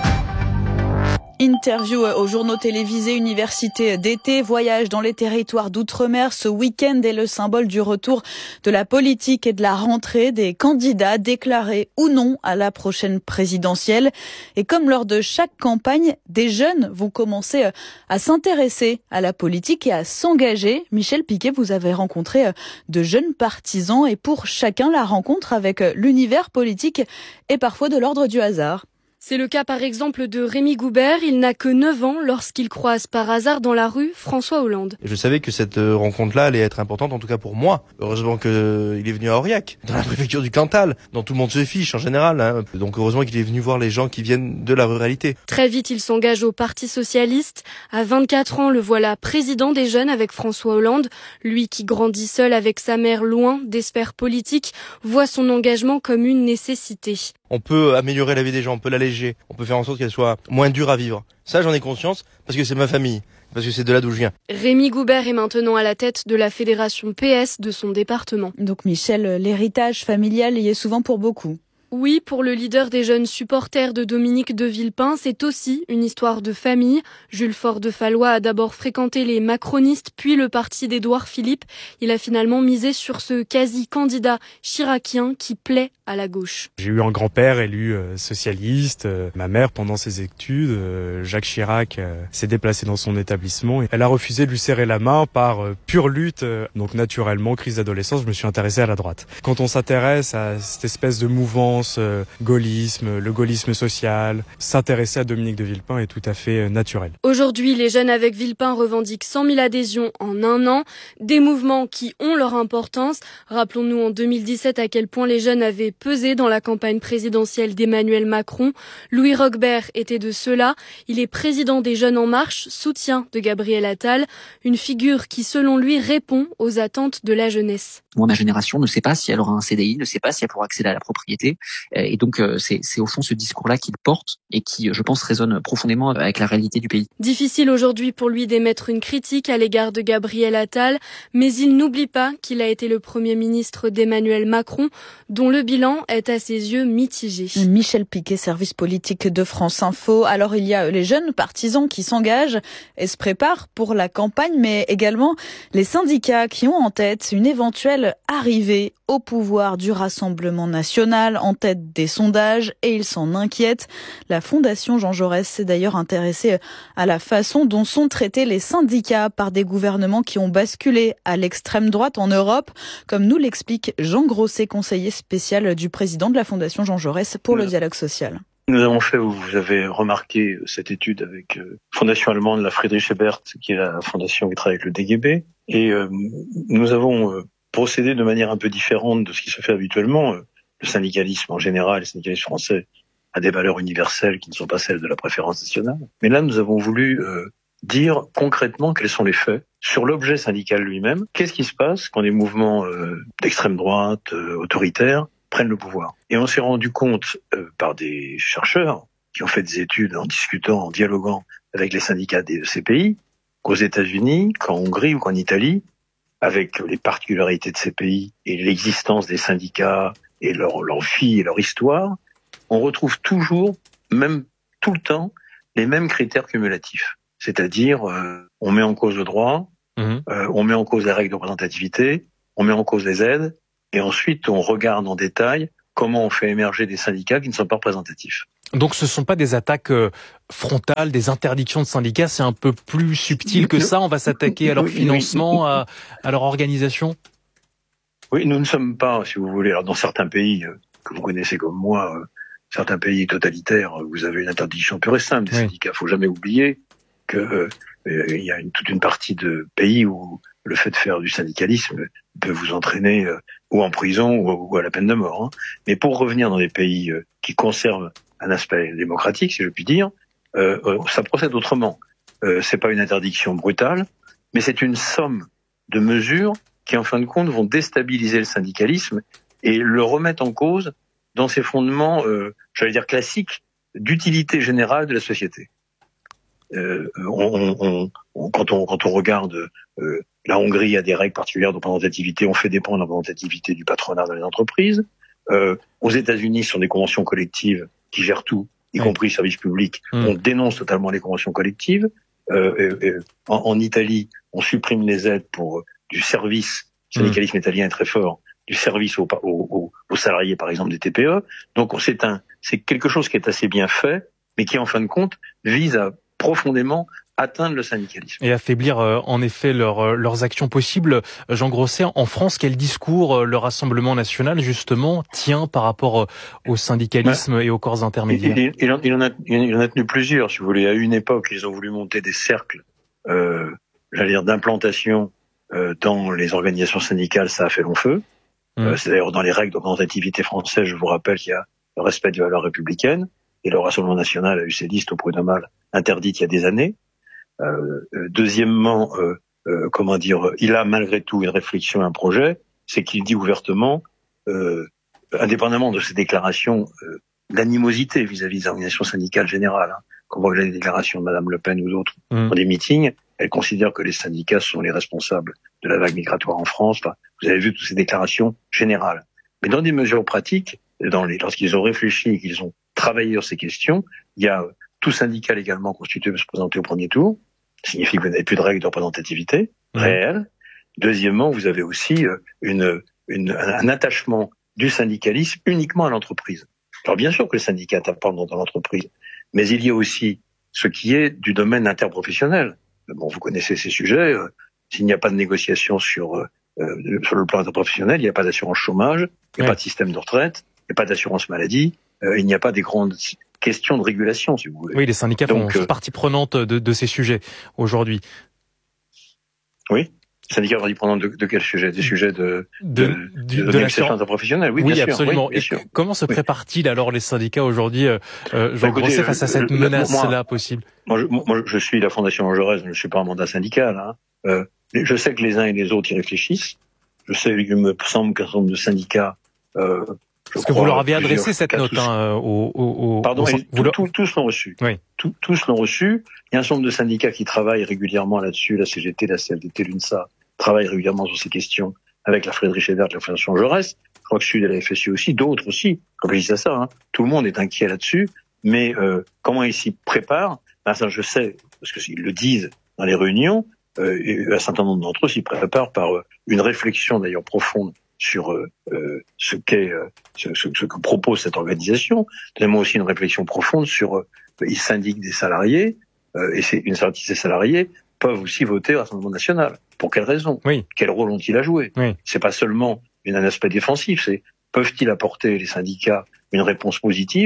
Interview aux journaux télévisés, université d'été, voyage dans les territoires d'outre-mer. Ce week-end est le symbole du retour de la politique et de la rentrée des candidats déclarés ou non à la prochaine présidentielle. Et comme lors de chaque campagne, des jeunes vont commencer à s'intéresser à la politique et à s'engager. Michel Piquet, vous avez rencontré de jeunes partisans et pour chacun, la rencontre avec l'univers politique est parfois de l'ordre du hasard. C'est le cas par exemple de Rémi Goubert, il n'a que neuf ans lorsqu'il croise par hasard dans la rue François Hollande. Je savais que cette rencontre-là allait être importante, en tout cas pour moi. Heureusement qu'il est venu à Aurillac, dans la préfecture du Cantal, dont tout le monde se fiche en général. Hein. Donc heureusement qu'il est venu voir les gens qui viennent de la ruralité. Très vite, il s'engage au Parti Socialiste. À vingt-quatre ans, le voilà président des jeunes avec François Hollande. Lui qui grandit seul avec sa mère loin des sphères politiques, voit son engagement comme une nécessité. On peut améliorer la vie des gens, on peut l'alléger, on peut faire en sorte qu'elle soit moins dure à vivre. Ça, j'en ai conscience parce que c'est ma famille, parce que c'est de là d'où je viens. Rémi Goubert est maintenant à la tête de la fédération P S de son département. Donc Michel, l'héritage familial y est souvent pour beaucoup. Oui, pour le leader des jeunes supporters de Dominique de Villepin, c'est aussi une histoire de famille. Jules Faure de Fallois a d'abord fréquenté les macronistes, puis le parti d'Édouard Philippe. Il a finalement misé sur ce quasi-candidat chiracien qui plaît à la gauche. J'ai eu un grand-père élu euh, socialiste. Euh, ma mère, pendant ses études, euh, Jacques Chirac, euh, s'est déplacé dans son établissement. Et elle a refusé de lui serrer la main par euh, pure lutte. Euh, donc naturellement, crise d'adolescence, je me suis intéressé à la droite. Quand on s'intéresse à cette espèce de mouvement Euh, gaullisme, le gaullisme social, s'intéresser à Dominique de Villepin est tout à fait euh, naturel. Aujourd'hui, les jeunes avec Villepin revendiquent cent mille adhésions en un an, des mouvements qui ont leur importance. Rappelons-nous en deux mille dix-sept à quel point les jeunes avaient pesé dans la campagne présidentielle d'Emmanuel Macron. Louis Roquebert était de ceux-là. Il est président des Jeunes en Marche, soutien de Gabriel Attal, une figure qui, selon lui, répond aux attentes de la jeunesse. Moi, ma génération ne sait pas si elle aura un C D I, ne sait pas si elle pourra accéder à la propriété. Et donc, c'est, c'est au fond ce discours-là qu'il porte et qui, je pense, résonne profondément avec la réalité du pays. Difficile aujourd'hui pour lui d'émettre une critique à l'égard de Gabriel Attal, mais il n'oublie pas qu'il a été le Premier ministre d'Emmanuel Macron, dont le bilan est à ses yeux mitigé. Michel Piquet, service politique de France Info. Alors, il y a les jeunes partisans qui s'engagent et se préparent pour la campagne, mais également les syndicats qui ont en tête une éventuelle arrivée au pouvoir du Rassemblement national, en tête des sondages, et ils s'en inquiètent. La Fondation Jean Jaurès s'est d'ailleurs intéressée à la façon dont sont traités les syndicats par des gouvernements qui ont basculé à l'extrême droite en Europe, comme nous l'explique Jean Grosset, conseiller spécial du président de la Fondation Jean Jaurès pour le dialogue social. Nous avons fait, vous avez remarqué cette étude avec euh, fondation allemande, la Friedrich Ebert, qui est la fondation qui travaille avec le D G B, et euh, nous avons euh, procédé de manière un peu différente de ce qui se fait habituellement. Le syndicalisme en général, le syndicalisme français, a des valeurs universelles qui ne sont pas celles de la préférence nationale. Mais là, nous avons voulu euh, dire concrètement quels sont les faits sur l'objet syndical lui-même. Qu'est-ce qui se passe quand des mouvements euh, d'extrême droite, euh, autoritaires, prennent le pouvoir? Et on s'est rendu compte euh, par des chercheurs qui ont fait des études en discutant, en dialoguant avec les syndicats de ces pays, qu'aux États-Unis, qu'en Hongrie ou qu'en Italie, avec les particularités de ces pays et l'existence des syndicats et leur, leur vie et leur histoire, on retrouve toujours, même tout le temps, les mêmes critères cumulatifs. C'est-à-dire, euh, on met en cause le droit, mmh. euh, on met en cause les règles de représentativité, on met en cause les aides, et ensuite on regarde en détail comment on fait émerger des syndicats qui ne sont pas représentatifs. Donc ce ne sont pas des attaques euh, frontales, des interdictions de syndicats, c'est un peu plus subtil que ça, on va s'attaquer à leur financement, à, à leur organisation? Oui, nous ne sommes pas, si vous voulez, alors dans certains pays euh, que vous connaissez comme moi, euh, certains pays totalitaires, vous avez une interdiction pure et simple des oui. syndicats. Il faut jamais oublier que euh, il y a une, toute une partie de pays où le fait de faire du syndicalisme peut vous entraîner euh, ou en prison ou, ou à la peine de mort. Hein. Mais pour revenir dans des pays euh, qui conservent un aspect démocratique, si je puis dire, euh, euh, ça procède autrement. Euh, c'est pas une interdiction brutale, mais c'est une somme de mesures qui, en fin de compte, vont déstabiliser le syndicalisme et le remettre en cause dans ses fondements, euh, j'allais dire classiques, d'utilité générale de la société. Euh, on, on, on, quand, on, quand on regarde euh, la Hongrie a des règles particulières de représentativité, on fait dépendre la représentativité du patronat dans les entreprises. Euh, aux États-Unis, ce sont des conventions collectives qui gèrent tout, y oui. compris le service public. Mmh. On dénonce totalement les conventions collectives. Euh, et, et, en, en Italie, on supprime les aides pour du service. Le syndicalisme mmh. italien est très fort. Du service aux, aux, aux salariés, par exemple, des T P E. Donc c'est un, c'est quelque chose qui est assez bien fait, mais qui, en fin de compte, vise à profondément atteindre le syndicalisme. Et affaiblir euh, en effet leur, euh, leurs actions possibles. Jean Grosset, en France, quel discours euh, le Rassemblement national, justement, tient par rapport euh, au syndicalisme ouais. et aux corps intermédiaires? il, il, il, en, il, en a, il en a tenu plusieurs, si vous voulez. À une époque, ils ont voulu monter des cercles, euh, j'allais dire, d'implantation euh, dans les organisations syndicales. Ça a fait long feu. Mmh. Euh, c'est d'ailleurs dans les règles de représentativité française, je vous rappelle qu'il y a le respect des valeurs républicaines. Et le Rassemblement national a eu ses listes au prud'homal interdites il y a des années. Euh, deuxièmement, euh, euh, comment dire, il a malgré tout une réflexion, un projet, c'est qu'il dit ouvertement, euh, indépendamment de ses déclarations euh, d'animosité vis-à-vis des organisations syndicales générales, hein, quand on voit les déclarations de Madame Le Pen ou d'autres mmh. dans des meetings, elle considère que les syndicats sont les responsables de la vague migratoire en France. Enfin, vous avez vu toutes ces déclarations générales. Mais dans des mesures pratiques, dans les, lorsqu'ils ont réfléchi et qu'ils ont travaillé sur ces questions, il y a tout syndicat légalement constitué peut se présenter au premier tour. Ça signifie que vous n'avez plus de règles de représentativité mmh. réelle. Deuxièmement, vous avez aussi une, une, un attachement du syndicalisme uniquement à l'entreprise. Alors bien sûr que le syndicat est important dans l'entreprise, mais il y a aussi ce qui est du domaine interprofessionnel. Bon, vous connaissez ces sujets. Euh, s'il n'y a pas de négociation sur, euh, sur le plan interprofessionnel, il n'y a pas d'assurance chômage, il n'y a ouais. pas de système de retraite, il n'y a pas d'assurance maladie, euh, il n'y a pas des grandes questions de régulation, si vous voulez. Oui, les syndicats Donc, font euh, partie prenante de, de ces sujets aujourd'hui. Oui. Les syndicats partie prenante de, de quel sujet? Des sujets de, de, de, de, de, de négociation interprofessionnelle? Oui, oui, bien absolument. sûr. Oui, bien sûr. Comment se préparent-ils alors les syndicats aujourd'hui, euh, Jean bah, Grosset, face à cette menace-là possible? Moi je, moi, je suis la Fondation Jaurès, je ne suis pas un mandat syndical. Hein. Euh, je sais que les uns et les autres y réfléchissent. Je sais, il me semble qu'un certain nombre de syndicats... Euh, Parce que vous leur avez adressé cette note hein, au, au, au... Pardon, au... Et tout, leur... tout, tous l'ont reçu. Oui. Tout, tous l'ont reçu. Il y a un certain nombre de syndicats qui travaillent régulièrement là-dessus. La C G T, la C F D T, l'UNSA travaillent régulièrement sur ces questions avec la Friedrich Ebert, la Fondation Jaurès. Je crois que Sud et la F S U aussi, d'autres aussi. Quand je dis ça, hein, tout le monde est inquiet là-dessus. Mais euh, comment ils s'y préparent? Ben, ça, je sais, parce qu'ils le disent dans les réunions, euh, et un certain nombre d'entre eux s'y préparent par euh, une réflexion d'ailleurs profonde sur euh, euh, ce qu'est, euh, ce, ce, ce que propose cette organisation. Deuxièmement aussi une réflexion profonde sur, euh, ils syndiquent des salariés, euh, et c'est une partie de ces salariés peuvent aussi voter au Rassemblement national. Pour quelles raisons? Oui. Quel rôle ont-ils à jouer? Oui. C'est pas seulement une, un aspect défensif, c'est peuvent-ils apporter, les syndicats, une réponse positive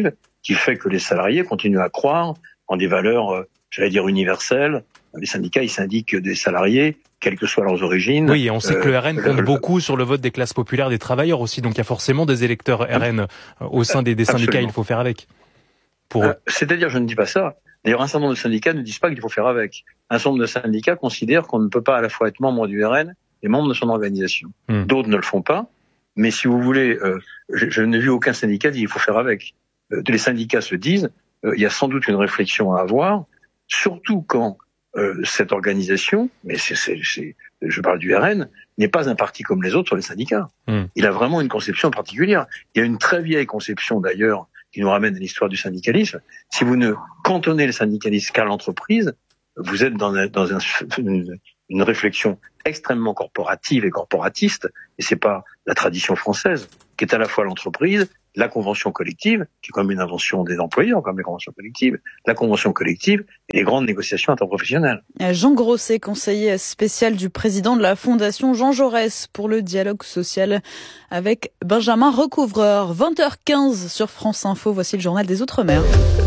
qui fait que les salariés continuent à croire en des valeurs, euh, j'allais dire, universelles. Les syndicats, ils syndiquent des salariés, quelles que soient leurs origines. Oui, et on sait euh, que le R N compte le, beaucoup sur le vote des classes populaires, des travailleurs aussi, donc il y a forcément des électeurs R N au sein des, des syndicats, absolument. Il faut faire avec. Pour euh, C'est-à-dire, je ne dis pas ça. D'ailleurs, un certain nombre de syndicats ne disent pas qu'il faut faire avec. Un certain nombre de syndicats considèrent qu'on ne peut pas à la fois être membre du R N et membre de son organisation. Mmh. D'autres ne le font pas, mais si vous voulez, euh, je, je n'ai vu aucun syndicat dire qu'il faut faire avec. Euh, les syndicats se disent, euh, il y a sans doute une réflexion à avoir, surtout quand euh, cette organisation, mais c'est, c'est, c'est, je parle du R N, n'est pas un parti comme les autres sur les syndicats. Mmh. Il a vraiment une conception particulière. Il y a une très vieille conception d'ailleurs qui nous ramène à l'histoire du syndicalisme. Si vous ne cantonnez le syndicalisme qu'à l'entreprise, vous êtes dans, un, dans un, une, une réflexion extrêmement corporative et corporatiste, et c'est pas la tradition française, qui est à la fois l'entreprise, la convention collective, qui est comme une invention des employeurs, comme les conventions collectives, la convention collective et les grandes négociations interprofessionnelles. Jean Grosset, conseiller spécial du président de la Fondation Jean Jaurès pour le dialogue social avec Benjamin Recouvreur. vingt heures quinze sur France Info, voici le journal des Outre-mer.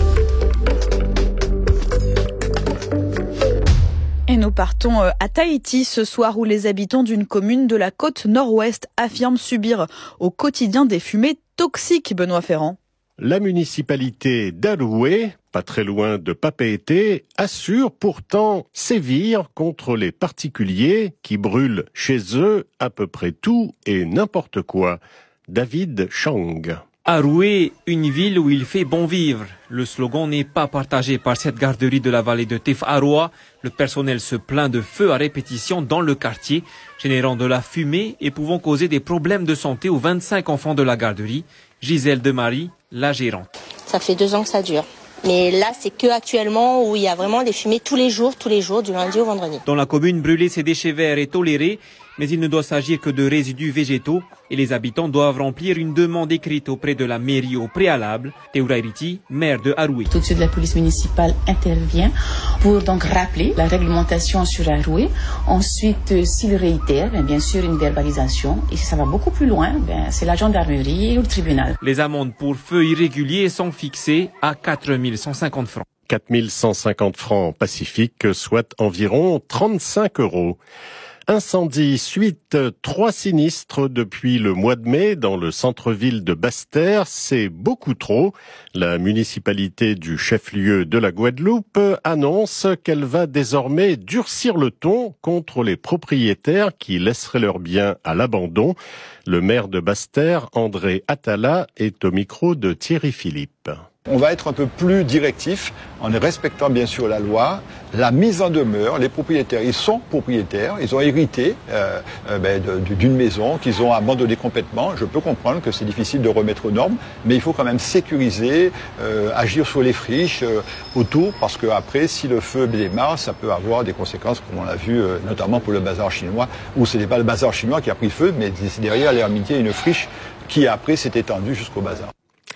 Et nous partons à Tahiti ce soir où les habitants d'une commune de la côte nord-ouest affirment subir au quotidien des fumées toxiques, Benoît Ferrand. La municipalité d'Arué, pas très loin de Papeete, assure pourtant sévir contre les particuliers qui brûlent chez eux à peu près tout et n'importe quoi. David Chang. Arué, une ville où il fait bon vivre. Le slogan n'est pas partagé par cette garderie de la vallée de Tefaroa. Le personnel se plaint de feux à répétition dans le quartier, générant de la fumée et pouvant causer des problèmes de santé aux vingt-cinq enfants de la garderie. Gisèle Demarie, la gérante. Ça fait deux ans que ça dure. Mais là, c'est que actuellement où il y a vraiment des fumées tous les jours, tous les jours, du lundi au vendredi. Dans la commune, brûler ces déchets verts est toléré, mais il ne doit s'agir que de résidus végétaux et les habitants doivent remplir une demande écrite auprès de la mairie au préalable. Teura Iriti, maire de Arué. Tout de suite, la police municipale intervient pour donc rappeler la réglementation sur Arué. Ensuite, s'il réitère, bien sûr, une verbalisation. Et si ça va beaucoup plus loin, ben, c'est la gendarmerie ou le tribunal. Les amendes pour feux irréguliers sont fixées à quatre mille cent cinquante francs. quatre mille cent cinquante francs pacifiques, soit environ trente-cinq euros. Incendie, suite, trois sinistres depuis le mois de mai dans le centre-ville de Basse-Terre, c'est beaucoup trop. La municipalité du chef-lieu de la Guadeloupe annonce qu'elle va désormais durcir le ton contre les propriétaires qui laisseraient leurs biens à l'abandon. Le maire de Basse-Terre, André Atala, est au micro de Thierry Philippe. On va être un peu plus directif en respectant bien sûr la loi, la mise en demeure. Les propriétaires, ils sont propriétaires, ils ont hérité euh, euh, ben, de, d'une maison qu'ils ont abandonnée complètement. Je peux comprendre que c'est difficile de remettre aux normes, mais il faut quand même sécuriser, euh, agir sur les friches euh, autour, parce que après, si le feu démarre, ça peut avoir des conséquences, comme on l'a vu euh, notamment pour le bazar chinois, où ce n'est pas le bazar chinois qui a pris feu, mais derrière l'ermitier, une friche qui après s'est étendue jusqu'au bazar.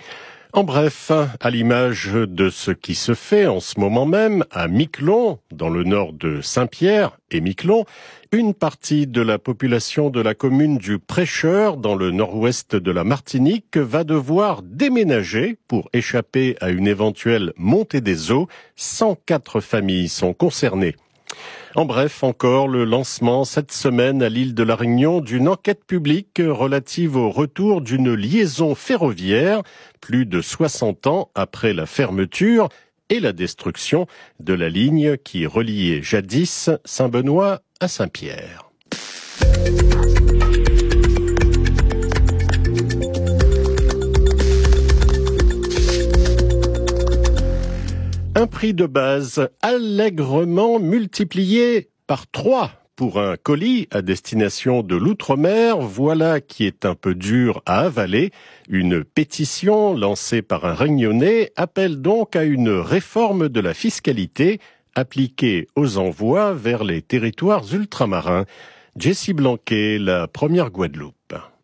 En bref, à l'image de ce qui se fait en ce moment même à Miquelon, dans le nord de Saint-Pierre et Miquelon, une partie de la population de la commune du Prêcheur, dans le nord-ouest de la Martinique, va devoir déménager pour échapper à une éventuelle montée des eaux. cent quatre familles sont concernées. En bref, encore le lancement cette semaine à l'île de la Réunion d'une enquête publique relative au retour d'une liaison ferroviaire plus de soixante ans après la fermeture et la destruction de la ligne qui reliait jadis Saint-Benoît à Saint-Pierre. Un prix de base allègrement multiplié par trois pour un colis à destination de l'outre-mer, voilà qui est un peu dur à avaler. Une pétition lancée par un Réunionnais appelle donc à une réforme de la fiscalité appliquée aux envois vers les territoires ultramarins. Jessie Blanquet, la première Guadeloupe.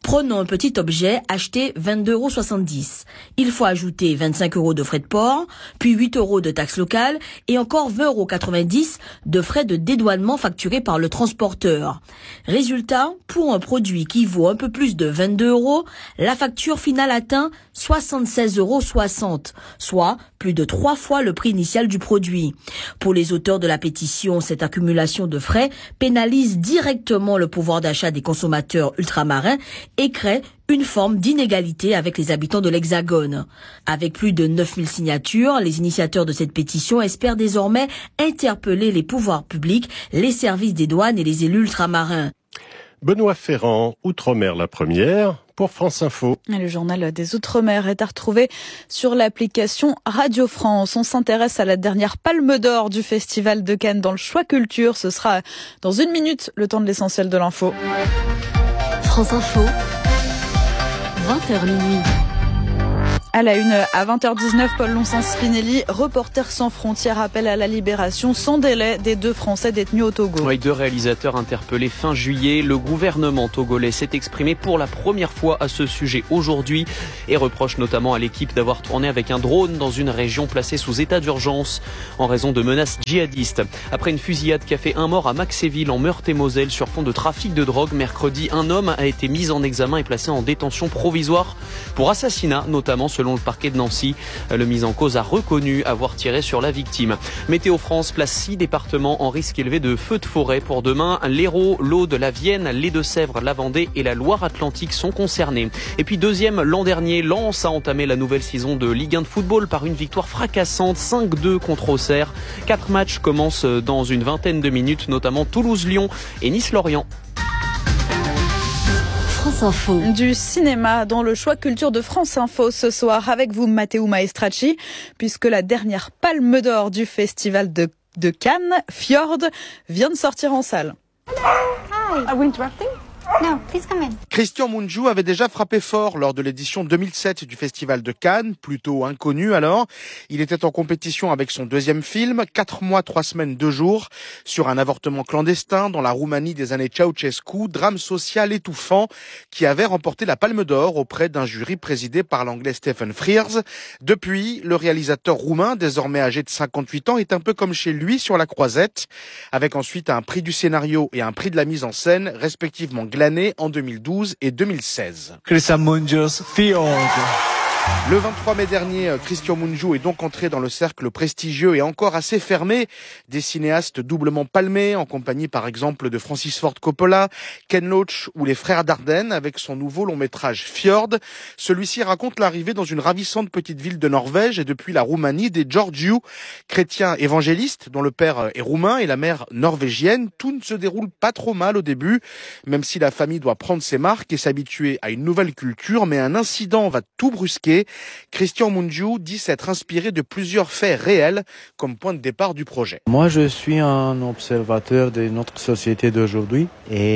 Prenons un petit objet acheté vingt-deux euros soixante-dix. Il faut ajouter vingt-cinq euros de frais de port, puis huit euros de taxes locales et encore vingt euros quatre-vingt-dix de frais de dédouanement facturés par le transporteur. Résultat, pour un produit qui vaut un peu plus de vingt-deux euros, la facture finale atteint soixante-seize euros soixante, soit plus de trois fois le prix initial du produit. Pour les auteurs de la pétition, cette accumulation de frais pénalise directement le pouvoir d'achat des consommateurs ultramarins et crée une forme d'inégalité avec les habitants de l'Hexagone. Avec plus de neuf mille signatures, les initiateurs de cette pétition espèrent désormais interpeller les pouvoirs publics, les services des douanes et les élus ultramarins. Benoît Ferrand, Outre-mer la première, pour France Info. Et le journal des Outre-mer est à retrouver sur l'application Radio France. On s'intéresse à la dernière palme d'or du Festival de Cannes dans le choix culture. Ce sera dans une minute, le temps de l'essentiel de l'info. France Info, vingt heures minuit. À la une, à vingt heures dix-neuf, Paul Lonsens-Spinelli, Reporters sans frontières, appelle à la libération sans délai des deux Français détenus au Togo. Oui, deux réalisateurs interpellés fin juillet. Le gouvernement togolais s'est exprimé pour la première fois à ce sujet aujourd'hui et reproche notamment à l'équipe d'avoir tourné avec un drone dans une région placée sous état d'urgence en raison de menaces djihadistes. Après une fusillade qui a fait un mort à Maxéville en Meurthe-et-Moselle sur fond de trafic de drogue, mercredi, un homme a été mis en examen et placé en détention provisoire pour assassinat, notamment selon le parquet de Nancy. Le mis en cause a reconnu avoir tiré sur la victime. Météo France place six départements en risque élevé de feux de forêt pour demain. L'Hérault, l'Aude, la Vienne, les Deux-Sèvres, la Vendée et la Loire-Atlantique sont concernés. Et puis deuxième, l'an dernier, Lens a entamé la nouvelle saison de Ligue un de football par une victoire fracassante, cinq deux contre Auxerre. Quatre matchs commencent dans une vingtaine de minutes, notamment Toulouse-Lyon et Nice-Lorient. France Info. Du cinéma dans le choix culture de France Info ce soir avec vous Matteo Maestracci, puisque la dernière palme d'or du festival de, de Cannes, Fjord, vient de sortir en salle. Hi. Are we interrupting? No, please come in. Christian Mungiu avait déjà frappé fort lors de l'édition deux mille sept du Festival de Cannes, plutôt inconnu alors. Il était en compétition avec son deuxième film, Quatre mois, trois semaines, deux jours, sur un avortement clandestin dans la Roumanie des années Ceausescu, drame social étouffant qui avait remporté la Palme d'Or auprès d'un jury présidé par l'anglais Stephen Frears. Depuis, le réalisateur roumain, désormais âgé de cinquante-huit ans, est un peu comme chez lui sur la croisette, avec ensuite un prix du scénario et un prix de la mise en scène, respectivement glané en deux mille douze et deux mille seize. Christian Mungiu, Fjord. Le vingt-trois mai dernier, Christian Mungiu est donc entré dans le cercle prestigieux et encore assez fermé des cinéastes doublement palmés, en compagnie par exemple de Francis Ford Coppola, Ken Loach ou les frères Dardenne, avec son nouveau long métrage Fjord. Celui-ci raconte l'arrivée dans une ravissante petite ville de Norvège et depuis la Roumanie des Georgiou, chrétiens évangélistes dont le père est roumain et la mère norvégienne. Tout ne se déroule pas trop mal au début, même si la famille doit prendre ses marques et s'habituer à une nouvelle culture, mais un incident va tout brusquer. Christian Mungiu dit s'être inspiré de plusieurs faits réels comme point de départ du projet. Moi, je suis un observateur de notre société d'aujourd'hui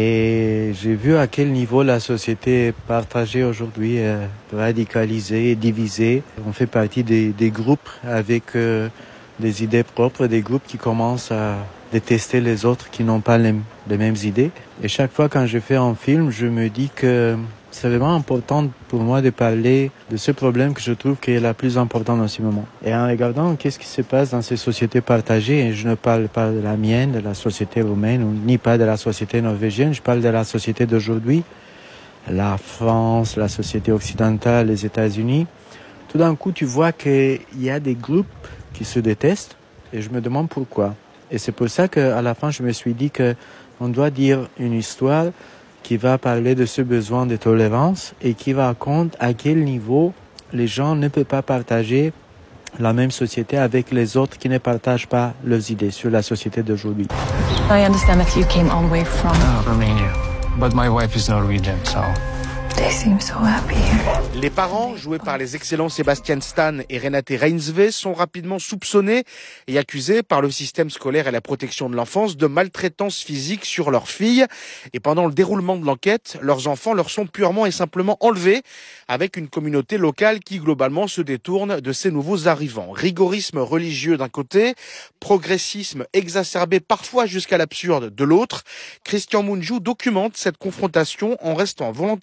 et j'ai vu à quel niveau la société est partagée aujourd'hui, euh, radicalisée, divisée. On fait partie des, des groupes avec euh, des idées propres, des groupes qui commencent à détester les autres qui n'ont pas les, les mêmes idées. Et chaque fois quand je fais un film, je me dis que c'est vraiment important pour moi de parler de ce problème que je trouve qui est la plus important dans ce moment. Et en regardant qu'est-ce qui se passe dans ces sociétés partagées, et je ne parle pas de la mienne, de la société roumaine, ni pas de la société norvégienne, je parle de la société d'aujourd'hui, la France, la société occidentale, les États-Unis. Tout d'un coup, tu vois qu'il y a des groupes qui se détestent, et je me demande pourquoi. Et c'est pour ça qu'à la fin, je me suis dit qu'on doit dire une histoire qui va parler de ce besoin de tolérance et qui raconte à quel niveau les gens ne peuvent pas partager la même société avec les autres qui ne partagent pas leurs idées sur la société d'aujourd'hui. I understand that you came all the way from uh, Romania, but my wife is Norwegian, so they seem so happy here. Les parents, joués par les excellents Sébastien Stan et Renate Reinsve, sont rapidement soupçonnés et accusés par le système scolaire et la protection de l'enfance de maltraitance physique sur leurs filles. Et pendant le déroulement de l'enquête, leurs enfants leur sont purement et simplement enlevés, avec une communauté locale qui globalement se détourne de ces nouveaux arrivants. Rigorisme religieux d'un côté, progressisme exacerbé parfois jusqu'à l'absurde de l'autre. Christian Mungiu documente cette confrontation en restant volontairement ambigu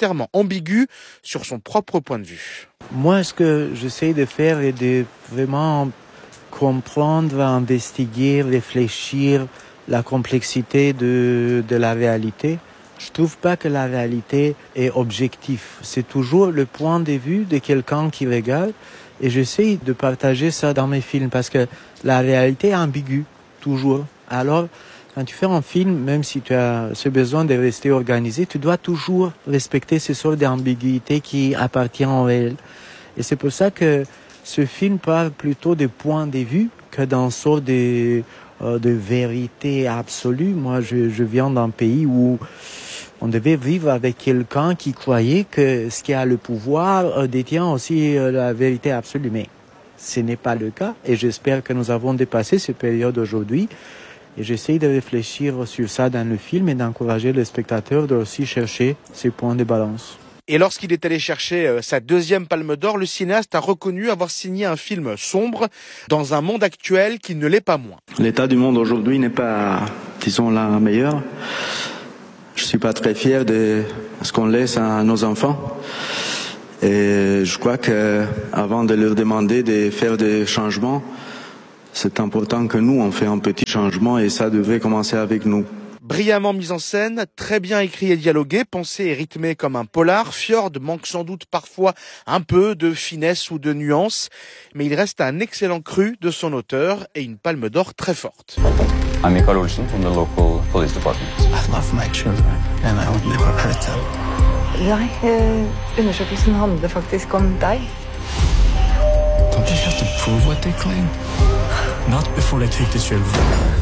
ambigu sur son propre point de vue. Moi, ce que j'essaie de faire est de vraiment comprendre, investiguer, réfléchir la complexité de, de la réalité. Je trouve pas que la réalité est objective. C'est toujours le point de vue de quelqu'un qui regarde et j'essaie de partager ça dans mes films parce que la réalité est ambiguë, toujours. Alors, quand tu fais un film, même si tu as ce besoin de rester organisé, tu dois toujours respecter ces sortes d'ambiguïté qui appartiennent au réel. Et c'est pour ça que ce film parle plutôt des points de vue que d'une sorte de, euh, de vérité absolue. Moi, je, je viens d'un pays où on devait vivre avec quelqu'un qui croyait que ce qui a le pouvoir euh, détient aussi euh, la vérité absolue. Mais ce n'est pas le cas et j'espère que nous avons dépassé cette période aujourd'hui. Et j'essaie de réfléchir sur ça dans le film et d'encourager les spectateurs de aussi chercher ces points de balance. Et lorsqu'il est allé chercher sa deuxième Palme d'Or, le cinéaste a reconnu avoir signé un film sombre dans un monde actuel qui ne l'est pas moins. L'état du monde aujourd'hui n'est pas, disons, la meilleure. Je suis pas très fier de ce qu'on laisse à nos enfants. Et je crois que avant de leur demander de faire des changements, c'est important que nous, on fait un petit changement et ça devrait commencer avec nous. Brillamment mis en scène, très bien écrit et dialogué, pensé et rythmé comme un polar, Fjord manque sans doute parfois un peu de finesse ou de nuance, mais il reste un excellent cru de son auteur et une Palme d'Or très forte. I'm Mikael Olsen from the local police department. I love my children and I would never hurt them. Nei, undersøkelsen handler faktisk om deg. Don't they have to prove what they claim? Not before they take the children.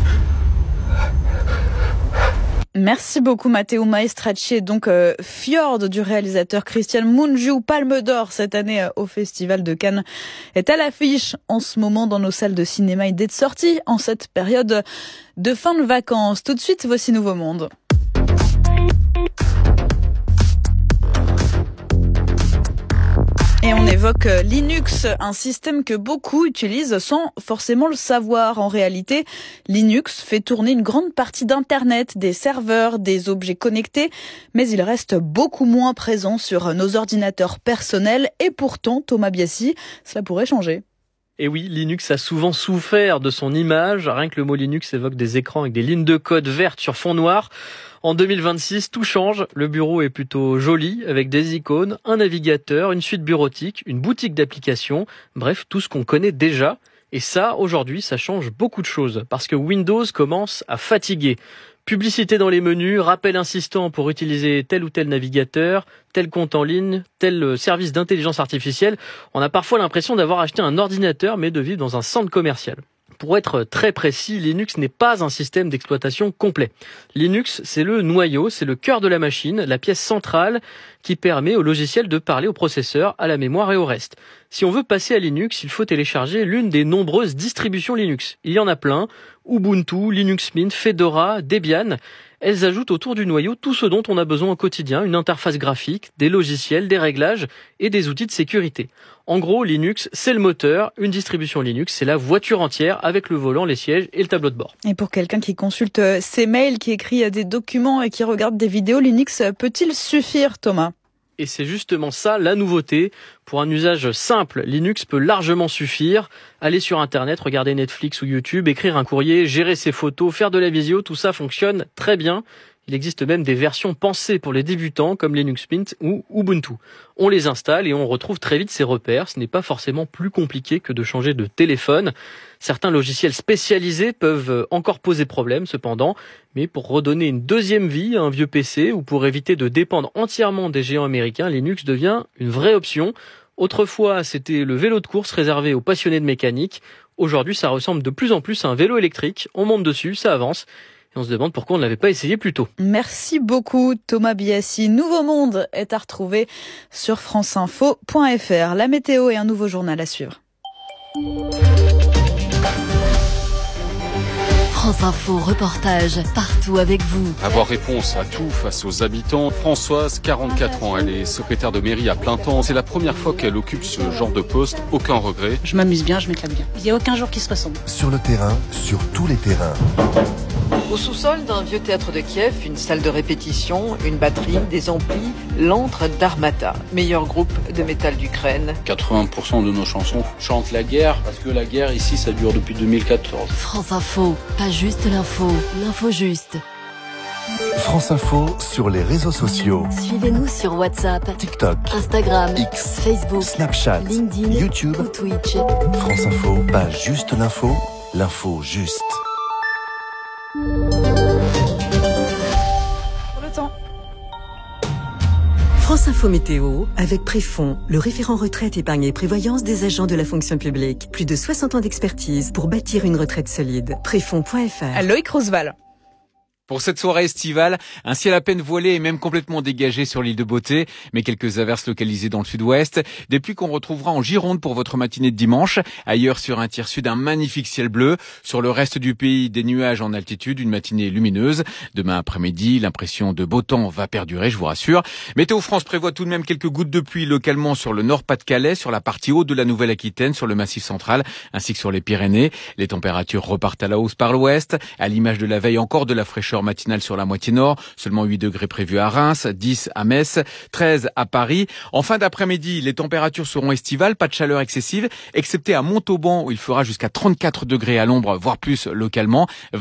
Merci beaucoup Matteo Maestracci. Donc euh, Fjord du réalisateur Christian Mungiu, Palme d'Or cette année euh, au Festival de Cannes, est à l'affiche en ce moment dans nos salles de cinéma et dès de sortie en cette période de fin de vacances. Tout de suite, voici Nouveau Monde. Et on évoque Linux, un système que beaucoup utilisent sans forcément le savoir. En réalité, Linux fait tourner une grande partie d'Internet, des serveurs, des objets connectés, mais il reste beaucoup moins présent sur nos ordinateurs personnels. Et pourtant, Thomas Biassi, cela pourrait changer. Et oui, Linux a souvent souffert de son image. Rien que le mot Linux évoque des écrans avec des lignes de code vertes sur fond noir. En deux mille vingt-six, tout change. Le bureau est plutôt joli, avec des icônes, un navigateur, une suite bureautique, une boutique d'applications. Bref, tout ce qu'on connaît déjà. Et ça, aujourd'hui, ça change beaucoup de choses. Parce que Windows commence à fatiguer. Publicité dans les menus, rappel insistant pour utiliser tel ou tel navigateur, tel compte en ligne, tel service d'intelligence artificielle. On a parfois l'impression d'avoir acheté un ordinateur, mais de vivre dans un centre commercial. Pour être très précis, Linux n'est pas un système d'exploitation complet. Linux, c'est le noyau, c'est le cœur de la machine, la pièce centrale qui permet au logiciel de parler au processeur, à la mémoire et au reste. Si on veut passer à Linux, il faut télécharger l'une des nombreuses distributions Linux. Il y en a plein, Ubuntu, Linux Mint, Fedora, Debian. Elles ajoutent autour du noyau tout ce dont on a besoin au quotidien, une interface graphique, des logiciels, des réglages et des outils de sécurité. En gros, Linux, c'est le moteur, une distribution Linux, c'est la voiture entière avec le volant, les sièges et le tableau de bord. Et pour quelqu'un qui consulte ses mails, qui écrit des documents et qui regarde des vidéos, Linux peut-il suffire, Thomas ? Et c'est justement ça la nouveauté. Pour un usage simple, Linux peut largement suffire. Aller sur Internet, regarder Netflix ou YouTube, écrire un courrier, gérer ses photos, faire de la visio, tout ça fonctionne très bien. Il existe même des versions pensées pour les débutants comme Linux Mint ou Ubuntu. On les installe et on retrouve très vite ses repères. Ce n'est pas forcément plus compliqué que de changer de téléphone. Certains logiciels spécialisés peuvent encore poser problème cependant, mais pour redonner une deuxième vie à un vieux P C ou pour éviter de dépendre entièrement des géants américains, Linux devient une vraie option. Autrefois, c'était le vélo de course réservé aux passionnés de mécanique. Aujourd'hui, ça ressemble de plus en plus à un vélo électrique. On monte dessus, ça avance. Et on se demande pourquoi on ne l'avait pas essayé plus tôt. Merci beaucoup Thomas Biassi. Nouveau Monde est à retrouver sur franceinfo point f r. La météo et un nouveau journal à suivre. France Info reportage partout avec vous. Avoir réponse à tout face aux habitants. Françoise, quarante-quatre ans, elle est secrétaire de mairie à plein temps. C'est la première fois qu'elle occupe ce genre de poste. Aucun regret. Je m'amuse bien, je m'éclate bien. Il n'y a aucun jour qui se ressemble. Sur le terrain, sur tous les terrains. Au sous-sol d'un vieux théâtre de Kiev, une salle de répétition, une batterie, des amplis, l'antre d'Armata, meilleur groupe de métal d'Ukraine. quatre-vingts pour cent de nos chansons chantent la guerre, parce que la guerre ici, ça dure depuis deux mille quatorze. France Info, pas juste l'info, l'info juste. France Info sur les réseaux sociaux. Suivez-nous sur WhatsApp, TikTok, Instagram, X, Facebook, Snapchat, LinkedIn, YouTube ou Twitch. France Info, pas juste l'info, l'info juste. Pour le temps. France Info Météo, avec Préfond, le référent retraite, épargne et prévoyance des agents de la fonction publique. Plus de soixante ans d'expertise pour bâtir une retraite solide. Préfond point F R. Loïc Roosevelt. Pour cette soirée estivale, un ciel à peine voilé et même complètement dégagé sur l'île de Beauté, mais quelques averses localisées dans le sud-ouest. Des pluies qu'on retrouvera en Gironde pour votre matinée de dimanche. Ailleurs, sur un tiers sud, un magnifique ciel bleu. Sur le reste du pays, des nuages en altitude, une matinée lumineuse. Demain après-midi, l'impression de beau temps va perdurer, je vous rassure. Météo France prévoit tout de même quelques gouttes de pluie localement sur le Nord-Pas-de-Calais, sur la partie haute de la Nouvelle-Aquitaine, sur le Massif central, ainsi que sur les Pyrénées. Les températures repartent à la hausse par l'ouest. À l'image de la veille, encore de la fraîcheur matinale sur la moitié nord, seulement huit degrés prévus à Reims, dix à Metz, treize à Paris. En fin d'après-midi, les températures seront estivales, pas de chaleur excessive, excepté à Montauban où il fera jusqu'à trente-quatre degrés à l'ombre, voire plus localement.